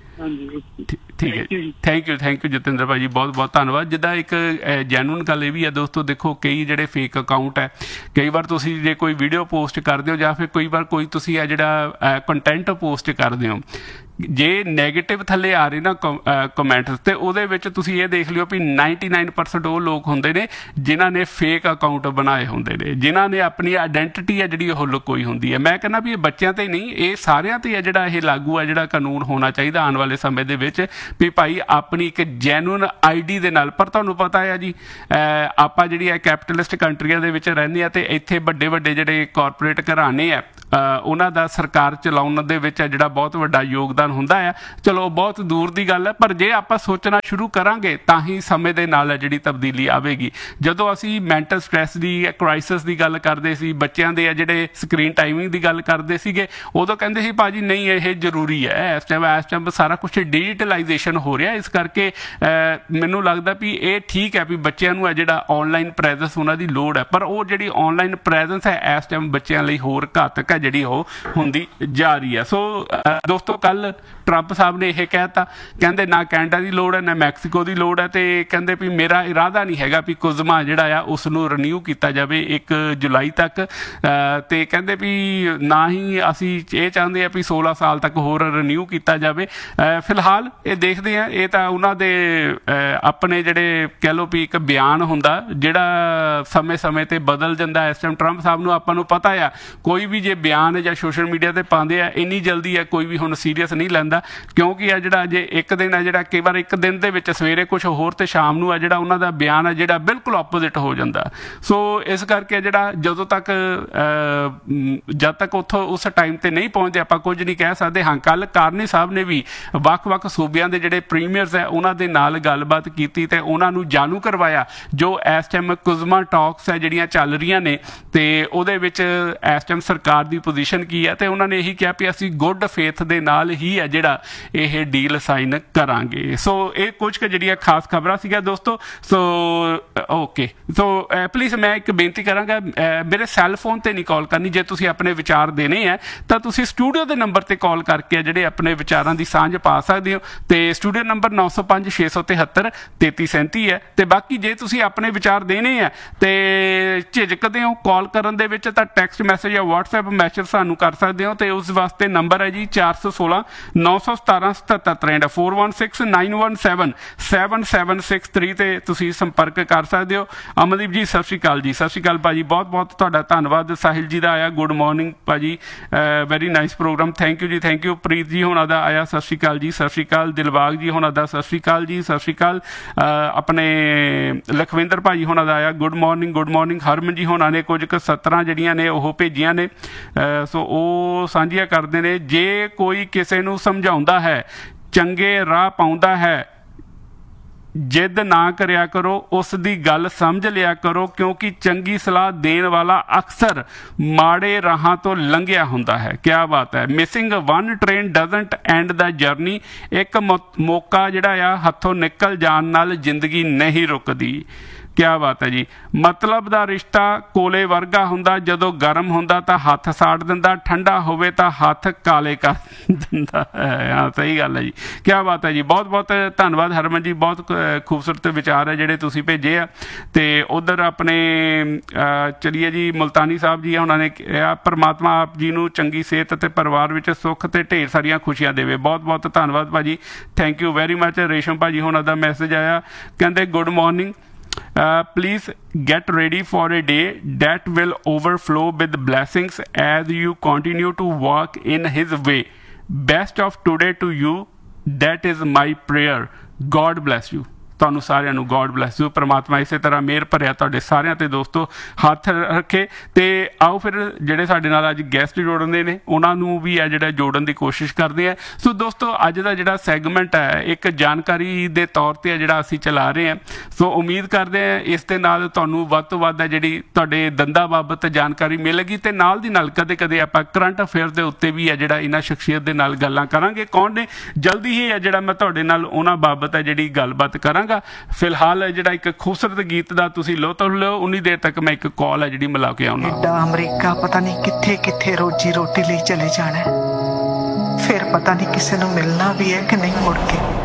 ਠੀਕ ਹੈ ਜੀ। Thank you thank you Jatinder ਭਾਜੀ, ਬਹੁਤ ਬਹੁਤ ਧੰਨਵਾਦ। ਜਿੱਦਾਂ ਇੱਕ ਜੈਨੂਨ ਗੱਲ ਇਹ ਵੀ ਹੈ ਦੋਸਤੋ, ਦੇਖੋ ਕਈ ਜਿਹੜੇ ਫੇਕ ਅਕਾਊਂਟ ਹੈ, ਕਈ ਵਾਰ ਤੁਸੀਂ ਜੇ ਕੋਈ ਵੀਡੀਓ ਪੋਸਟ ਕਰਦੇ ਹੋ ਜਾਂ ਫਿਰ ਕਈ ਵਾਰ ਕੋਈ ਤੁਸੀਂ ਇਹ ਜਿਹੜਾ ਕੰਟੈਂਟ ਪੋਸਟ ਕਰਦੇ ਹੋ, ਜੇ ਨੈਗੇਟਿਵ ਥੱਲੇ ਆ ਰਹੇ ਨਾ ਕਮੈਂਟਸ ਤੇ ਉਹਦੇ ਵਿੱਚ ਤੁਸੀਂ ਇਹ ਦੇਖ ਲਿਓ ਵੀ ਨਾਈਨਟੀ ਨਾਈਨ ਪਰਸੈਂਟ ਉਹ ਲੋਕ ਹੁੰਦੇ ਨੇ ਜਿਨ੍ਹਾਂ ਨੇ ਫੇਕ ਅਕਾਊਂਟ ਬਣਾਏ ਹੁੰਦੇ ਨੇ, ਜਿਨ੍ਹਾਂ ਨੇ ਆਪਣੀ ਆਇਡੈਂਟਿਟੀ ਹੈ ਜਿਹੜੀ ਉਹ ਲੁਕੋਈ ਹੁੰਦੀ ਹੈ। ਮੈਂ ਕਹਿੰਦਾ ਵੀ ਇਹ ਬੱਚਿਆਂ ਤੇ ਨਹੀਂ, ਇਹ ਸਾਰਿਆਂ ਤੇ ਹੈ ਜਿਹੜਾ ਇਹ ਲਾਗੂ ਹੈ, ਜਿਹੜਾ ਕਾਨੂੰਨ ਹੋਣਾ ਚਾਹੀਦਾ ਆਉਣ ਵਾਲੇ ਸਮੇਂ ਦੇ ਵਿੱਚ ਵੀ ਭਾਈ ਆਪਣੀ ਇੱਕ ਜੈਨੂਨ ਆਈ ਡੀ ਦੇ ਨਾਲ। ਪਰ ਤੁਹਾਨੂੰ ਪਤਾ ਹੈ ਜੀ ਆਪਾਂ ਜਿਹੜੀ ਹੈ ਕੈਪੀਟਲਿਸਟ ਕੰਟਰੀਆਂ ਦੇ ਵਿੱਚ ਰਹਿੰਦੇ ਆ ਤੇ ਇੱਥੇ ਵੱਡੇ ਵੱਡੇ ਜਿਹੜੇ ਕਾਰਪੋਰੇਟ ਘਰਾਣੇ ਆ ਉਹਨਾਂ ਦਾ ਸਰਕਾਰ ਚਲਾਉਣ ਦੇ ਵਿੱਚ ਜਿਹੜਾ ਬਹੁਤ ਵੱਡਾ ਯੋਗਦਾਨ ਹੁੰਦਾ ਆ। ਚਲੋ ਬਹੁਤ ਦੂਰ ਦੀ ਗੱਲ ਹੈ, ਪਰ ਜੇ ਆਪਾਂ ਸੋਚਣਾ ਸ਼ੁਰੂ ਕਰਾਂਗੇ ਤਾਂ ਹੀ ਸਮੇਂ ਦੇ ਨਾਲ ਜਿਹੜੀ ਤਬਦੀਲੀ ਆਵੇਗੀ। ਜਦੋਂ ਅਸੀਂ ਮੈਂਟਲ ਸਟ੍ਰੈਸ ਦੀ ਕ੍ਰਾਈਸਿਸ ਦੀ ਗੱਲ ਕਰਦੇ ਸੀ, ਬੱਚਿਆਂ ਦੇ ਜਿਹੜੇ ਸਕਰੀਨ ਟਾਈਮਿੰਗ ਦੀ ਗੱਲ ਕਰਦੇ ਸੀਗੇ, ਉਦੋਂ ਕਹਿੰਦੇ ਸੀ ਭਾਜੀ ਨਹੀਂ ਇਹ ਜ਼ਰੂਰੀ ਹੈ। ਇਸ ਟਾਈਮ ਇਸ ਟਾਈਮ ਸਾਰਾ ਕੁਛ ਡਿਜੀਟਲਾਈਜੇਸ਼ਨ ਹੋ ਰਿਹਾ, ਇਸ ਕਰਕੇ ਮੈਨੂੰ ਲੱਗਦਾ ਵੀ ਇਹ ਠੀਕ ਹੈ ਵੀ ਬੱਚਿਆਂ ਨੂੰ ਹੈ ਜਿਹੜਾ ਔਨਲਾਈਨ ਪ੍ਰੈਜ਼ੈਂਸ ਉਹਨਾਂ ਦੀ ਲੋੜ ਹੈ। ਪਰ ਉਹ ਜਿਹੜੀ ਔਨਲਾਈਨ ਪ੍ਰੈਜ਼ੈਂਸ ਹੈ ਇਸ ਟਾਈਮ ਬੱਚਿਆਂ ਲਈ ਹੋਰ ਘਾਤਕ ਹੈ ਜਿਹੜੀ ਉਹ ਹੁੰਦੀ ਜਾ ਰਹੀ ਹੈ। ਸੋ ਦੋਸਤੋ ਕੱਲ ਟਰੰਪ ਸਾਹਿਬ ਨੇ ਇਹ ਕਹਿਤਾ, ਕਹਿੰਦੇ ਨਾ ਕੈਨੇਡਾ ਦੀ ਲੋੜ ਹੈ ਨਾ ਮੈਕਸੀਕੋ ਦੀ ਲੋੜ ਹੈ, ਤੇ ਕਹਿੰਦੇ ਵੀ ਮੇਰਾ ਇਰਾਦਾ ਨਹੀਂ ਹੈਗਾ ਵੀ ਕੁਜ਼ਮਾ ਜਿਹੜਾ ਆ ਉਸ ਨੂੰ ਰੀਨਿਊ ਕੀਤਾ ਜਾਵੇ ਇੱਕ ਜੁਲਾਈ ਤੱਕ, ਤੇ ਕਹਿੰਦੇ ਵੀ ਨਾ ਹੀ ਅਸੀਂ ਇਹ ਚਾਹੁੰਦੇ ਆ ਵੀ ਸੋਲਾਂ ਸਾਲ ਤੱਕ ਹੋਰ ਰੀਨਿਊ ਕੀਤਾ ਜਾਵੇ। ਫਿਲਹਾਲ ਇਹ ਦੇਖਦੇ ਆ, ਇਹ ਤਾਂ ਉਹਨਾਂ ਦੇ ਆਪਣੇ ਜਿਹੜੇ ਕਹਿ ਲਓ ਵੀ ਇੱਕ ਬਿਆਨ ਹੁੰਦਾ ਜਿਹੜਾ ਸਮੇਂ ਸਮੇਂ ਤੇ ਬਦਲ ਜਾਂਦਾ। ਇਸ ਟਾਈਮ ਟਰੰਪ ਸਾਹਿਬ ਨੂੰ ਆਪਾਂ ਨੂੰ ਪਤਾ ਆ ਕੋਈ ਵੀ ਜੇ ਬਿਆਨ ਜਾਂ ਸੋਸ਼ਲ ਮੀਡੀਆ ਤੇ ਪਾਉਂਦੇ ਆ ਇੰਨੀ ਜਲਦੀ ਆ ਕੋਈ ਵੀ ਹੁਣ ਸੀਰੀਅਸ ਨਹੀਂ ਲੈਂਦਾ, ਕਿਉਂਕਿ ਆ ਜਿਹੜਾ ਜੇ ਇੱਕ ਦਿਨ ਆ ਜਿਹੜਾ ਕਈ ਵਾਰ ਇੱਕ ਦਿਨ ਦੇ ਵਿੱਚ ਸਵੇਰੇ ਕੁਛ ਹੋਰ ਤੇ ਸ਼ਾਮ ਨੂੰ ਆ ਜਿਹੜਾ ਉਹਨਾਂ ਦਾ ਬਿਆਨ ਆ ਜਿਹੜਾ ਬਿਲਕੁਲ ਆਪੋਜ਼ਿਟ ਹੋ ਜਾਂਦਾ। ਸੋ ਇਸ ਕਰਕੇ ਜਿਹੜਾ ਜਦੋਂ ਤੱਕ ਜਦ ਤੱਕ ਉੱਥੋਂ ਉਸ ਟਾਈਮ ਤੇ ਨਹੀਂ ਪਹੁੰਚਦੇ ਆਪਾਂ ਕੁਝ ਨਹੀਂ ਕਹਿ ਸਕਦੇ। ਹਾਂ, ਕੱਲ ਕਾਰਨੀ ਸਾਹਿਬ ਨੇ ਵੀ ਵੱਖ-ਵੱਖ ਸੂਬਿਆਂ ਦੇ ਜਿਹੜੇ ਪ੍ਰੀਮੀਅਰਸ ਹੈ ਉਹਨਾਂ ਦੇ ਨਾਲ ਗੱਲਬਾਤ ਕੀਤੀ ਤੇ ਉਹਨਾਂ ਨੂੰ ਜਾਣੂ ਕਰਵਾਇਆ ਜੋ ਇਸ ਟਾਈਮ ਕੁਜ਼ਮਾ ਟਾਕਸ ਹੈ ਜਿਹੜੀਆਂ ਚੱਲ ਰਹੀਆਂ ਨੇ ਤੇ ਉਹਦੇ ਵਿੱਚ ਇਸ ਟਾਈਮ ਸਰਕਾਰ ਦੀ ਪੋਜੀਸ਼ਨ ਕੀ ਹੈ, ਤੇ ਉਹਨਾਂ ਨੇ ਇਹੀ ਕਿਹਾ ਵੀ ਅਸੀਂ ਗੁੱਡ ਫੇਥ ਦੇ ਨਾਲ ਹੀ ਹੈ ਜਿਹੜਾ ਇਹ ਡੀਲ ਸਾਈਨ ਕਰਾਂਗੇ। ਸੋ ਇਹ ਕੁਝ ਕੁ ਜਿਹੜੀਆਂ ਖਾਸ ਖਬਰਾਂ ਸੀਗੀਆਂ ਦੋਸਤੋ। ਸੋ ਓਕੇ, ਸੋ ਪਲੀਜ਼ ਮੈਂ ਇੱਕ ਬੇਨਤੀ ਕਰਾਂਗਾ, ਮੇਰੇ ਸੈੱਲ ਫੋਨ ਤੇ ਨਹੀਂ ਕਾਲ ਕਰਨੀ। ਜੇ ਤੁਸੀਂ ਆਪਣੇ ਵਿਚਾਰ ਦੇਣੇ ਹੈ ਤਾਂ ਤੁਸੀਂ ਸਟੂਡੀਓ ਦੇ ਨੰਬਰ ਤੇ ਕਾਲ ਕਰਕੇ ਜਿਹੜੇ ਆਪਣੇ ਵਿਚਾਰਾਂ ਦੀ ਸਾਂਝ ਪਾ ਸਕਦੇ ਹੋ, ਤੇ ਸਟੂਡੀਓ ਨੰਬਰ ਨੌ ਸੌ ਪੰਜ ਛੇ ਸੌ ਤਿਹੱਤਰ ਤੇਤੀ ਸੈਂਤੀ ਹੈ। ਤੇ ਬਾਕੀ ਜੇ ਤੁਸੀਂ ਆਪਣੇ ਵਿਚਾਰ ਦੇਣੇ ਆ ਤੇ ਝਿਜਕਦੇ ਹੋ ਕਾਲ ਕਰਨ ਦੇ ਵਿੱਚ ਤਾਂ ਟੈਕਸਟ ਮੈਸੇਜ ਜਾਂ ਵਟਸਐਪ ਮੈਸੇਜ ਸਾਨੂੰ ਕਰ ਸਕਦੇ ਹੋ, ਤੇ ਉਸ ਵਾਸਤੇ ਨੰਬਰ ਹੈ ਜੀ ਚਾਰ ਸੌ ਸੋਲਾਂ ਨੌ ਸੌ ਸਤਾਰਾਂ ਸਤੱਤਰ ਤਰੇਂਹਠ four one six nine one seven seven seven six three ਤੇ ਤੁਸੀਂ ਸੰਪਰਕ ਕਰ ਸਕਦੇ ਹੋ। ਅਮਨਦੀਪ ਜੀ ਸਤਿ ਸ਼੍ਰੀ ਅਕਾਲ ਜੀ। ਸਤਿ ਸ਼੍ਰੀ ਅਕਾਲ ਭਾਜੀ, ਬਹੁਤ ਬਹੁਤ ਤੁਹਾਡਾ ਧੰਨਵਾਦ। ਸਾਹਿਲ ਜੀ ਦਾ ਆਇਆ ਗੁੱਡ ਮਾਰਨਿੰਗ ਭਾਜੀ, very nice programme, thank you ਜੀ, ਥੈਂਕ ਯੂ। ਪ੍ਰੀਤ ਜੀ ਹੋਣਾ ਦਾ ਆਇਆ ਸਤਿ ਸ਼੍ਰੀ ਅਕਾਲ ਜੀ, ਸਤਿ ਸ਼੍ਰੀ ਅਕਾਲ। ਦਿਲਬਾਗ ਜੀ ਹੋਣਾ ਦਾ ਸਤਿ ਸ਼੍ਰੀ ਅਕਾਲ ਜੀ, ਸਤਿ ਸ਼੍ਰੀ ਅਕਾਲ। ਆਪਣੇ ਲਖਵਿੰਦਰ ਭਾਜੀ ਹੋਣਾ ਦਾ ਆਇਆ ਗੁੱਡ ਮਾਰਨਿੰਗ, ਗੁੱਡ ਮਾਰਨਿੰਗ। ਹਰਮਨ ਜੀ ਹੋਣਾ ਨੇ ਕੁਝ ਕੁ ਸਤਰਾਂ ਜਿਹੜੀਆਂ ਨੇ ਉਹ ਭੇਜੀਆਂ ਨੇ, ਸੋ ਉਹ ਸਾਂਝੀਆਂ ਕਰਦੇ ਨੇ। ਜੇ ਕੋਈ ਕਿਸੇ ਨੂੰ ਸਮਝਾਉਂਦਾ ਹੈ, ਚੰਗੇ ਰਾਹ ਪਾਉਂਦਾ ਹੈ, ਜਿੱਦ ਨਾ ਕਰਿਆ ਕਰੋ, ਉਸ ਦੀ ਗੱਲ ਸਮਝ ਲਿਆ ਕਰੋ, ਕਿਉਂਕਿ ਚੰਗੀ ਸਲਾਹ ਦੇਣ ਵਾਲਾ ਅਕਸਰ ਮਾੜੇ ਰਾਹਾਂ ਤੋਂ ਲੰਘਿਆ ਹੁੰਦਾ ਹੈ। ਕਿਆ ਬਾਤ ਹੈ। Missing one train doesn't and the journey. ਇੱਕ ਮੌਕਾ ਜਿਹੜਾ ਆ ਹੱਥੋਂ ਨਿਕਲ ਜਾਣ ਨਾਲ ਜ਼ਿੰਦਗੀ ਨਹੀਂ ਰੁਕਦੀ। ਕਿਆ ਬਾਤ ਹੈ ਜੀ। ਮਤਲਬ ਦਾ ਰਿਸ਼ਤਾ ਕੋਲੇ ਵਰਗਾ ਹੁੰਦਾ, ਜਦੋਂ ਗਰਮ ਹੁੰਦਾ ਤਾਂ ਹੱਥ ਸਾੜ ਦਿੰਦਾ, ਠੰਡਾ ਹੋਵੇ ਤਾਂ ਹੱਥ ਕਾਲੇ ਕਰ ਦਿੰਦਾ ਹੈ। ਹਾਂ, ਸਹੀ ਗੱਲ ਹੈ ਜੀ। ਕਿਆ ਬਾਤ ਹੈ ਜੀ। ਬਹੁਤ ਬਹੁਤ ਧੰਨਵਾਦ ਹਰਮਨ ਜੀ, ਬਹੁਤ ਖੂਬਸੂਰਤ ਵਿਚਾਰ ਹੈ ਜਿਹੜੇ ਤੁਸੀਂ ਭੇਜੇ ਆ। ਤੇ ਉਧਰ ਆਪਣੇ ਚਲੀਏ ਜੀ ਮੁਲਤਾਨੀ ਸਾਹਿਬ ਜੀ ਉਹਨਾਂ ਨੇ ਕਿਹਾ ਪਰਮਾਤਮਾ ਆਪ ਜੀ ਨੂੰ ਚੰਗੀ ਸਿਹਤ ਅਤੇ ਪਰਿਵਾਰ ਵਿੱਚ ਸੁੱਖ ਤੇ ਢੇਰ ਸਾਰੀਆਂ ਖੁਸ਼ੀਆਂ ਦੇਵੇ। ਬਹੁਤ ਬਹੁਤ ਧੰਨਵਾਦ ਭਾਜੀ, ਥੈਂਕ ਯੂ ਵੈਰੀ ਮਚ। ਰੇਸ਼ਮ ਭਾਜੀ ਉਹਨਾਂ ਦਾ ਮੈਸੇਜ ਆਇਆ, ਕਹਿੰਦੇ good morning, Uh, please get ready for a day that will overflow with blessings as you continue to walk in His way. Best of today to you. That is my prayer. God bless you. ਤੁਹਾਨੂੰ ਸਾਰਿਆਂ ਨੂੰ God bless you. ਪਰਮਾਤਮਾ ਇਸੇ ਤਰ੍ਹਾਂ ਮਿਹਰ ਭਰਿਆ ਤੁਹਾਡੇ ਸਾਰਿਆਂ ਤੇ ਦੋਸਤੋ ਹੱਥ ਰੱਖੇ। ਤੇ ਆਓ ਫਿਰ ਜਿਹੜੇ ਸਾਡੇ ਨਾਲ ਅੱਜ ਗੈਸਟ ਜੋੜਦੇ ਨੇ ਉਹਨਾਂ ਨੂੰ ਵੀ ਆ ਜਿਹੜਾ ਜੋੜਨ ਦੀ ਕੋਸ਼ਿਸ਼ ਕਰਦੇ ਆ। ਸੋ ਦੋਸਤੋ ਅੱਜ ਦਾ ਜਿਹੜਾ ਸੈਗਮੈਂਟ ਹੈ ਇੱਕ ਜਾਣਕਾਰੀ ਦੇ ਤੌਰ ਤੇ ਆ ਜਿਹੜਾ ਅਸੀਂ ਚਲਾ ਰਹੇ ਹਾਂ। ਸੋ ਉਮੀਦ ਕਰਦੇ ਹਾਂ ਇਸ ਦੇ ਨਾਲ ਤੁਹਾਨੂੰ ਵੱਧ ਤੋਂ ਵੱਧ ਹੈ ਜਿਹੜੀ ਤੁਹਾਡੇ ਦੰਦਾਂ ਬਾਬਤ ਜਾਣਕਾਰੀ ਮਿਲੇਗੀ, ਤੇ ਨਾਲ ਦੀ ਨਾਲ ਕਦੇ ਕਦੇ ਆਪਾਂ ਕਰੰਟ ਅਫੇਅਰ ਦੇ ਉੱਤੇ ਵੀ ਹੈ ਜਿਹੜਾ ਇਹਨਾਂ ਸ਼ਖਸੀਅਤ ਦੇ ਨਾਲ ਗੱਲਾਂ ਕਰਾਂਗੇ। ਕੌਣ ਨੇ ਜਲਦੀ ਹੀ ਹੈ ਜਿਹੜਾ ਮੈਂ ਤੁਹਾਡੇ ਨਾਲ ਉਹਨਾਂ ਬਾਬਤ ਹੈ ਜਿਹੜੀ ਗੱਲਬਾਤ ਕਰਾਂਗਾ। ਫਿਲਹਾਲ ਜਿਹੜਾ ਇੱਕ ਖੂਬਸੂਰਤ ਗੀਤ ਦਾ ਤੁਸੀਂ ਲੁਤਫ ਲਿਓ, ਉਨੀ ਦੇਰ ਤੱਕ ਮੈਂ ਇੱਕ ਕਾਲ ਹੈ ਜਿਹੜੀ ਮਿਲਾ ਕੇ ਆਉਣਾ। ਐਡਾ ਅਮਰੀਕਾ ਪਤਾ ਨਹੀਂ ਕਿੱਥੇ ਕਿੱਥੇ ਰੋਜੀ ਰੋਟੀ ਲਈ ਚਲੇ ਜਾਣਾ, ਫਿਰ ਪਤਾ ਨਹੀਂ ਕਿਸੇ ਨੂੰ ਮਿਲਣਾ ਵੀ ਹੈ ਕਿ ਨਹੀਂ ਮੁੜ ਕੇ।